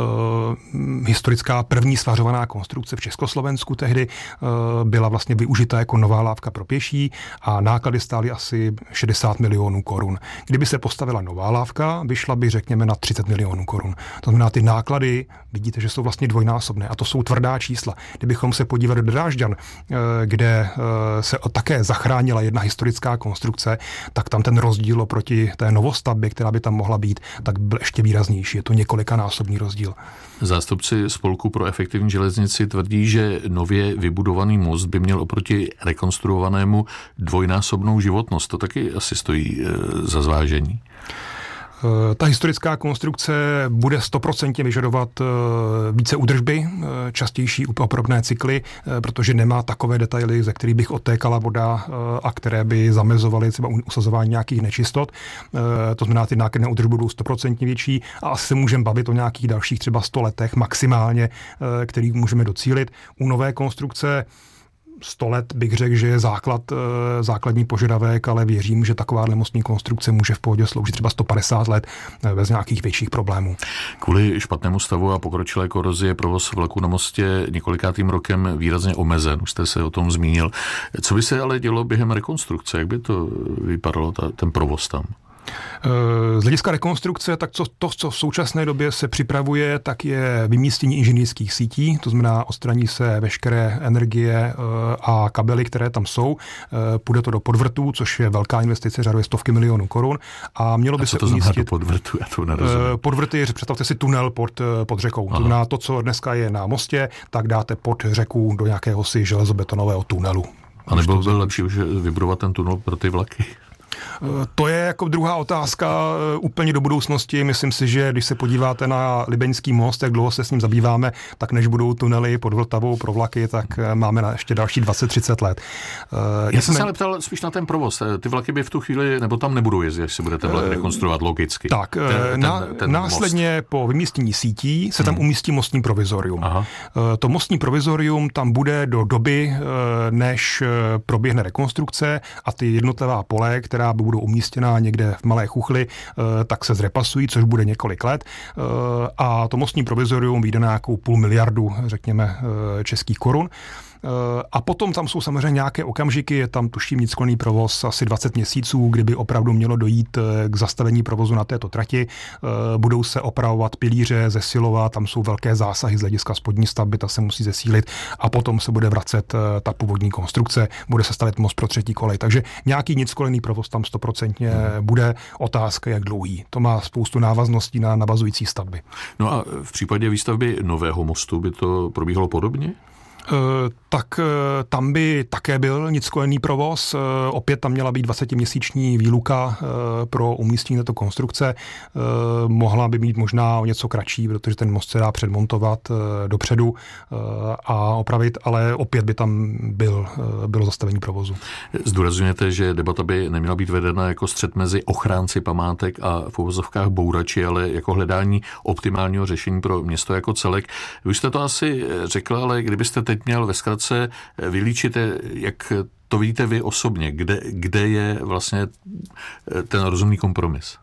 historická první svařovaná konstrukce v Československu tehdy byla vlastně využita jako nová lávka pro pěší a náklady stály asi 60 milionů korun. Kdyby se postavila nová lávka, vyšla by řekněme na 30 milionů korun. To znamená, ty náklady, vidíte, že jsou vlastně dvojnásobné a to jsou tvrdá čísla. Kdybychom se podívali do Drážďan, kde se také zachránila jedna historická konstrukce, tak tam ten rozdíl oproti té novostavbě, která by tam mohla být, tak byl ještě výraznější. Je to několikanásobný rozdíl. Zástupci Spolku pro efektivní železnici tvrdí, že nově vybudovaný most by měl oproti rekonstruovanému dvojnásobnou životnost. To taky asi stojí za zvážení. Ta historická konstrukce bude 100% vyžadovat více údržby, častější opravné cykly, protože nemá takové detaily, ze kterých bych odtékala voda a které by zamezovaly třeba usazování nějakých nečistot. To znamená, ty náklady na údržbu budou 100% větší a asi se můžeme bavit o nějakých dalších třeba 100 letech maximálně, který můžeme docílit. U nové konstrukce 100 let bych řekl, že je základní požadavek, ale věřím, že takováhle mostní konstrukce může v pohodě sloužit třeba 150 let bez nějakých větších problémů. Kvůli špatnému stavu a pokročilé korozi je provoz vlaku na mostě několikátým rokem výrazně omezen. Už jste se o tom zmínil. Co by se ale dělo během rekonstrukce? Jak by to vypadalo, ten provoz tam? Z hlediska rekonstrukce, tak co v současné době se připravuje, tak je vymístění inženýrských sítí, to znamená odstraní se veškeré energie a kabely, které tam jsou. Půjde to do podvrtů, což je velká investice, řádově stovky milionů korun. A mělo by se umístit podvrtu, já to nerozumím. Podvrty, představte si tunel pod řekou. To znamená to, co dneska je na mostě, tak dáte pod řeku do nějakého si železobetonového tunelu. A nebylo by lepší už vybudovat ten tunel pro ty vlaky? To je jako druhá otázka úplně do budoucnosti. Myslím si, že když se podíváte na Libeňský most, jak dlouho se s ním zabýváme, tak než budou tunely pod Vltavou pro vlaky, tak máme ještě další 20-30 let. Já jsem se ale ptal spíš na ten provoz. Ty vlaky by v tu chvíli, nebo tam nebudou jezdit, až se budete rekonstruovat logicky. Tak, následně most. Po vymístění sítí se tam umístí mostní provizorium. To mostní provizorium tam bude do doby, než proběhne rekonstrukce a ty jednotlivá pole, která budou umístěná někde v Malé Chuchli, tak se zrepasují, což bude několik let. A to mostní provizorium vyjde na nějakou 500 miliardu, řekněme, českých korun. A potom tam jsou samozřejmě nějaké okamžiky, je tam tuším nickolný provoz asi 20 měsíců, kdyby opravdu mělo dojít k zastavení provozu na této trati. Budou se opravovat pilíře, zesilovat, tam jsou velké zásahy z hlediska spodní stavby, ta se musí zesílit a potom se bude vracet ta původní konstrukce, bude se stavět most pro třetí kolej. Takže nějaký nickolný provoz tam 100% bude, otázka jak dlouhý. To má spoustu návazností na navazující stavby. No a v případě výstavby nového mostu by to probíhalo podobně? Tak tam by také byl nickolný provoz. Opět tam měla být 20měsíční výluka pro umístění této konstrukce. Mohla by být možná o něco kratší, protože ten most se dá předmontovat dopředu a opravit, ale opět by tam bylo zastavení provozu. Zdůrazňujete, že debata by neměla být vedena jako střet mezi ochránci památek a v uvozovkách bourači, ale jako hledání optimálního řešení pro město jako celek. Vy jste to asi řekl, ale kdybyste teď měl ve zkratce vylíčit, jak to vidíte vy osobně, kde je vlastně ten rozumný kompromis?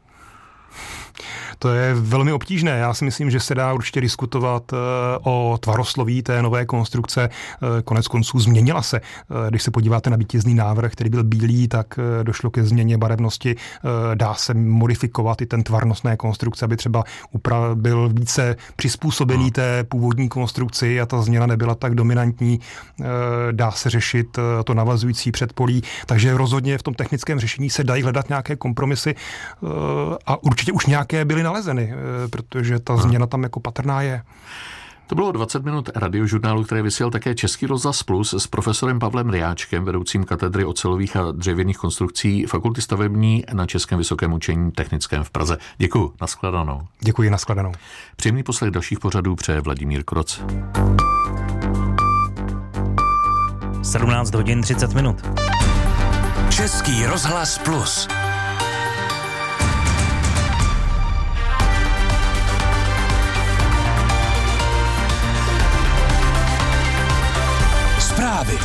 To je velmi obtížné. Já si myslím, že se dá určitě diskutovat o tvarosloví té nové konstrukce. Konec konců změnila se. Když se podíváte na vítězný návrh, který byl bílý, tak došlo ke změně barevnosti. Dá se modifikovat i ten tvar nosné konstrukce, aby třeba byl více přizpůsobený té původní konstrukci a ta změna nebyla tak dominantní. Dá se řešit to navazující předpolí. Takže rozhodně v tom technickém řešení se dají hledat nějaké kompromisy a určitě už nějaké byly nalezeny, protože ta změna tam jako patrná je. To bylo 20 minut radiožurnálu, které vysílal také Český rozhlas Plus s profesorem Pavlem Ryáčkem, vedoucím katedry ocelových a dřevěných konstrukcí Fakulty stavební na Českém vysokém učení technickém v Praze. Děkuji, nashledanou. Děkuji, nashledanou. Příjemný poslech dalších pořadů přeje Vladimír Kroc. 17 hodin 30 minut. Český rozhlas Plus. Zprávy.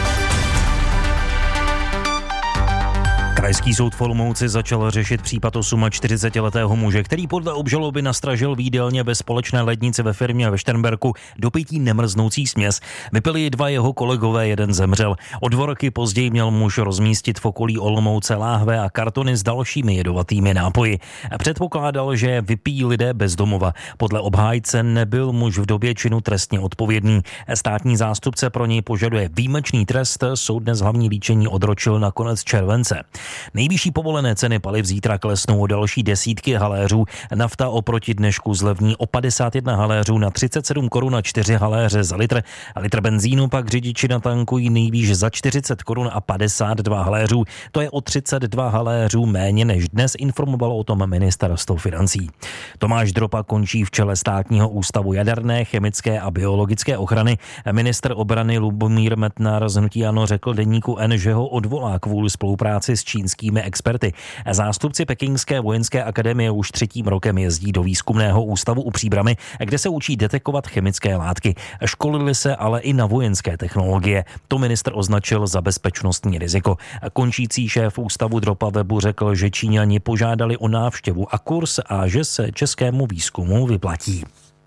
Krajský soud v Olomouci začal řešit případ 48letého muže, který podle obžaloby nastražil v jídelně ve společné lednici ve firmě ve Šternberku do pití nemrznoucí směs. Vypili ji 2 jeho kolegové, jeden zemřel. O 2 roky později měl muž rozmístit v okolí Olomouce láhve a kartony s dalšími jedovatými nápoji. Předpokládal, že vypijí lidé bez domova. Podle obhájce nebyl muž v době činu trestně odpovědný. Státní zástupce pro něj požaduje výjimečný trest, soud dnes hlavní líčení odročil na konec července. Nejvyšší povolené ceny paliv zítra klesnou o další desítky haléřů. Nafta oproti dnešku zlevní o 51 haléřů na 37 korun a 4 haléře za litr. A litr benzínu pak řidiči natankují nejvýš za 40 korun a 52 haléřů. To je o 32 haléřů méně než dnes, informovalo o tom ministerstvo financí. Tomáš Dropa končí v čele Státního ústavu jaderné, chemické a biologické ochrany. Ministr obrany Lubomír Metnar z hnutí ANO řekl deníku N, že ho odvolá kvůli spolupráci s čínskými experty. Zástupci Pekingské vojenské akademie už 3. rokem jezdí do výzkumného ústavu u Příbrami, kde se učí detekovat chemické látky. Školili se ale i na vojenské technologie. To ministr označil za bezpečnostní riziko. Končící šéf ústavu Dropa webu řekl, že Číňani požádali o návštěvu a kurz a že se českému výzkumu vyplatí.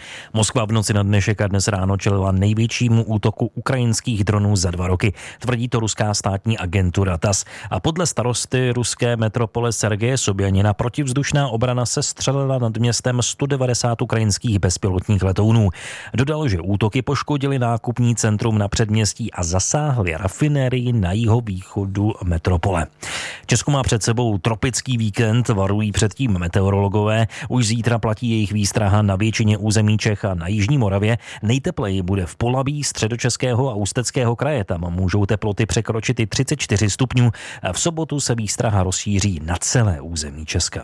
Moskva v noci na dnešek a dnes ráno čelila největšímu útoku ukrajinských dronů za 2 roky. Tvrdí to ruská státní agentura TASS. A podle starosty ruské metropole Sergeje Sobjanina protivzdušná obrana se střelila nad městem 190 ukrajinských bezpilotních letounů. Dodal, že útoky poškodily nákupní centrum na předměstí a zasáhly rafinérii na jihovýchodu metropole. Česko má před sebou tropický víkend, varují předtím meteorologové. Už zítra platí jejich výstraha na většině území Čech a na jižní Moravě. Nejtepleji bude v Polabí, Středočeského a Ústeckého kraje. Tam můžou teploty překročit i 34 stupňů. V sobotu se výstraha rozšíří na celé území Česka.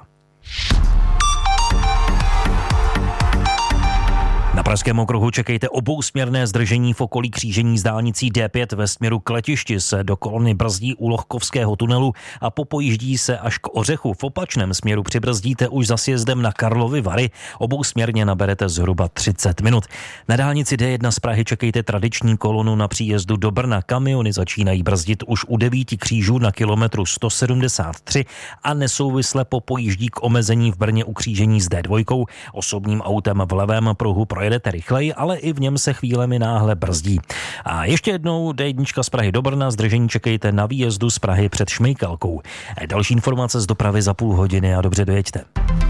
Na Pražském okruhu čekejte obousměrné zdržení v okolí křížení s dálnicí D5 ve směru k letišti se do kolony brzdí u Lohkovského tunelu a popojíždí se až k Ořechu. V opačném směru přibrzdíte už za sjezdem na Karlovy Vary. Obousměrně naberete zhruba 30 minut. Na dálnici D1 z Prahy čekejte tradiční kolonu na příjezdu do Brna. Kamiony začínají brzdit už u 9 křížů na kilometru 173 a nesouvisle popojíždí k omezení v Brně u křížení s D2. Osobním autem v levém pruhu jedete rychleji, ale i v něm se chvílemi náhle brzdí. A ještě jednou D1 z Prahy do Brna, zdržení čekejte na výjezdu z Prahy před Šmejkalkou. Další informace z dopravy za půl hodiny a dobře dojeďte.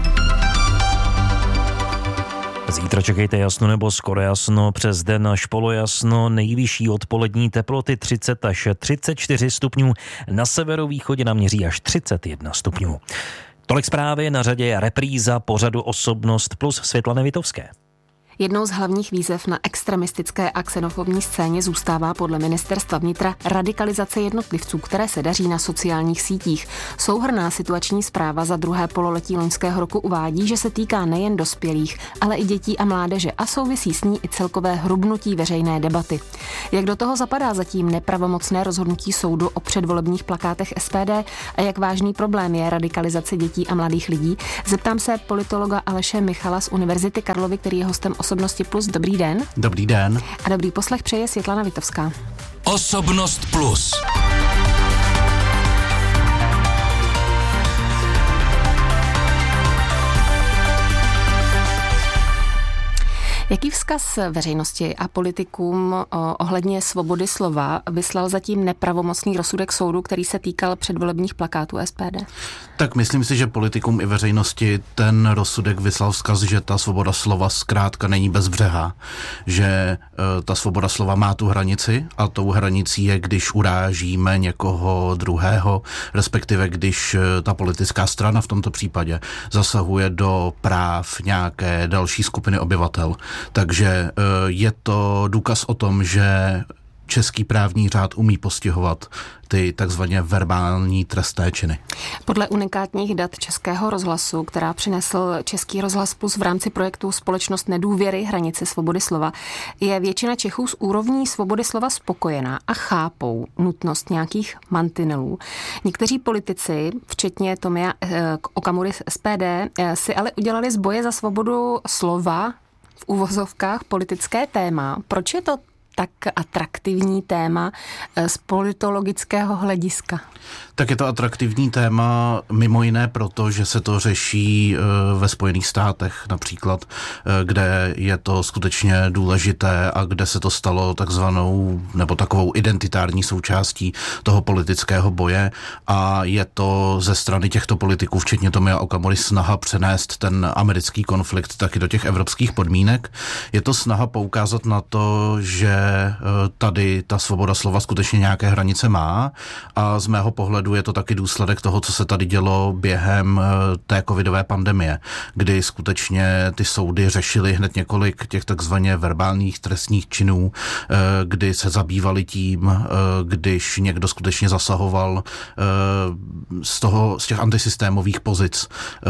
Zítra čekejte jasno nebo skoro jasno, přes den až polojasno, nejvyšší odpolední teploty 30 až 34 stupňů, na severovýchodě naměří až 31 stupňů. Tolik zprávy, na řadě je repríza pořadu Osobnost plus Světlany Vitovské. Jednou z hlavních výzev na extremistické a xenofobní scéně zůstává podle ministerstva vnitra radikalizace jednotlivců, které se daří na sociálních sítích. Souhrnná situační zpráva za druhé pololetí loňského roku uvádí, že se týká nejen dospělých, ale i dětí a mládeže a souvisí s ní i celkové hrubnutí veřejné debaty. Jak do toho zapadá zatím nepravomocné rozhodnutí soudu o předvolebních plakátech SPD a jak vážný problém je radikalizace dětí a mladých lidí, zeptám se politologa Aleše Michala z Univerzity Karlovy, který je hostem Osobnosti plus. Dobrý den. Dobrý den. A dobrý poslech přeje Světlana Vitovská. Osobnost plus. Jaký vzkaz veřejnosti a politikům ohledně svobody slova vyslal zatím nepravomocný rozsudek soudu, který se týkal předvolebních plakátů SPD? Tak myslím si, že politikům i veřejnosti ten rozsudek vyslal vzkaz, že ta svoboda slova zkrátka není bezbřehá, že ta svoboda slova má tu hranici a tou hranicí je, když urážíme někoho druhého, respektive když ta politická strana v tomto případě zasahuje do práv nějaké další skupiny obyvatel. Takže je to důkaz o tom, že český právní řád umí postihovat ty takzvaně verbální trestné činy. Podle unikátních dat Českého rozhlasu, která přinesl Český rozhlas plus v rámci projektu Společnost nedůvěry hranice svobody slova, je většina Čechů s úrovní svobody slova spokojená a chápou nutnost nějakých mantinelů. Někteří politici, včetně Tomia Okamury z SPD, si ale udělali z boje za svobodu slova v uvozovkách politické téma. Proč je to tak atraktivní téma z politologického hlediska? Tak je to atraktivní téma mimo jiné proto, že se to řeší ve Spojených státech například, kde je to skutečně důležité a kde se to stalo takzvanou nebo takovou identitární součástí toho politického boje a je to ze strany těchto politiků, včetně Tomia Okamury, snaha přenést ten americký konflikt taky do těch evropských podmínek. Je to snaha poukázat na to, že tady ta svoboda slova skutečně nějaké hranice má a z mého pohledu je to taky důsledek toho, co se tady dělo během té covidové pandemie, kdy skutečně ty soudy řešily hned několik těch takzvaně verbálních trestních činů, kdy se zabývali tím, když někdo skutečně zasahoval z těch antisystémových pozic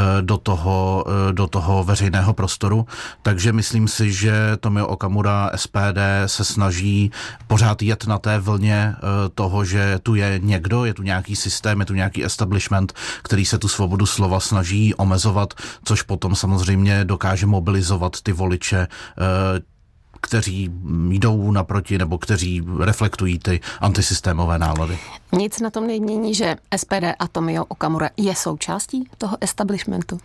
do toho veřejného prostoru. Takže myslím si, že Tomio Okamura SPD se snaží pořád jet na té vlně toho, že tu je někdo, je tu nějaký systém, je tu nějaký establishment, který se tu svobodu slova snaží omezovat, což potom samozřejmě dokáže mobilizovat ty voliče kteří jdou naproti nebo kteří reflektují ty antisystémové nálady. Nic na tom nemění, že SPD a Tomio Okamura je součástí toho establishmentu?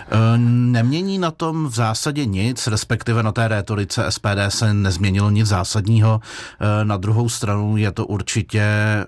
Nemění na tom v zásadě nic, respektive na té rétorice SPD se nezměnilo nic zásadního. Na druhou stranu je to určitě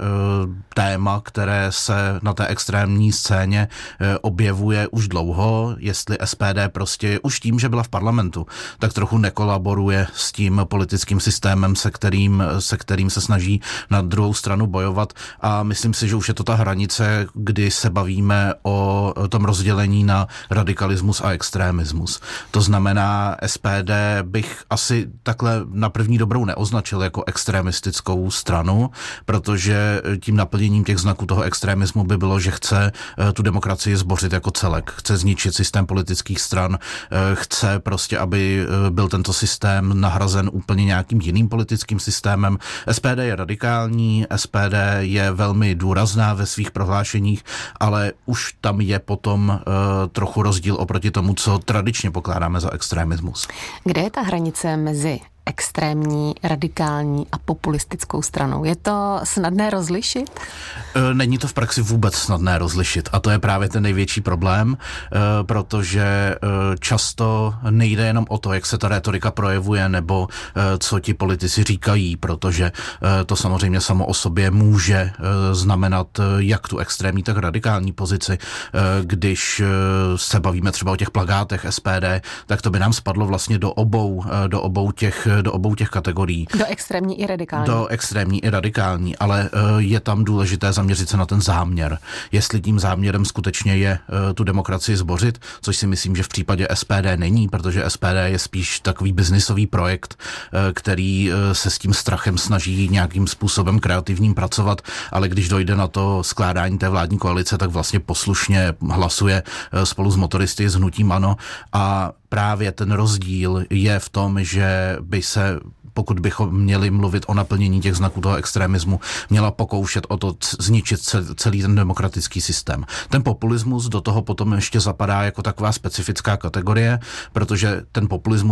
téma, které se na té extrémní scéně objevuje už dlouho, jestli SPD prostě už tím, že byla v parlamentu, tak trochu nekolaboruje s tím politickým systémem, se kterým se snaží na druhou stranu bojovat, a myslím si, že už je to ta hranice, kdy se bavíme o tom rozdělení na radikalismus a extrémismus. To znamená, SPD bych asi takhle na první dobrou neoznačil jako extremistickou stranu, protože tím naplněním těch znaků toho extremismu by bylo, že chce tu demokracii zbořit jako celek, chce zničit systém politických stran, chce prostě, aby byl tento systém nahrazen úplně nějakým jiným politickým systémem. SPD je radikální, SPD je velmi důrazná ve svých prohlášeních, ale už tam je potom trochu rozdíl oproti tomu, co tradičně pokládáme za extremismus. Kde je ta hranice mezi extrémní, radikální a populistickou stranou? Je to snadné rozlišit? Není to v praxi vůbec snadné rozlišit a to je právě ten největší problém, protože často nejde jenom o to, jak se ta rétorika projevuje nebo co ti politici říkají, protože to samozřejmě samo o sobě může znamenat jak tu extrémní, tak radikální pozici. Když se bavíme třeba o těch plakátech SPD, tak to by nám spadlo vlastně do obou těch kategorií. Do extrémní i radikální. Do extrémní i radikální, ale je tam důležité zaměřit se na ten záměr. Jestli tím záměrem skutečně je tu demokracii zbořit, což si myslím, že v případě SPD není, protože SPD je spíš takový biznisový projekt, který se s tím strachem snaží nějakým způsobem kreativním pracovat, ale když dojde na to skládání té vládní koalice, tak vlastně poslušně hlasuje spolu s motoristy, s hnutím ANO, a právě ten rozdíl je v tom, že by se, pokud bychom měli mluvit o naplnění těch znaků toho extremismu, měla pokoušet o to zničit celý ten demokratický systém. Ten populismus do toho potom ještě zapadá jako taková specifická kategorie, protože ten populismus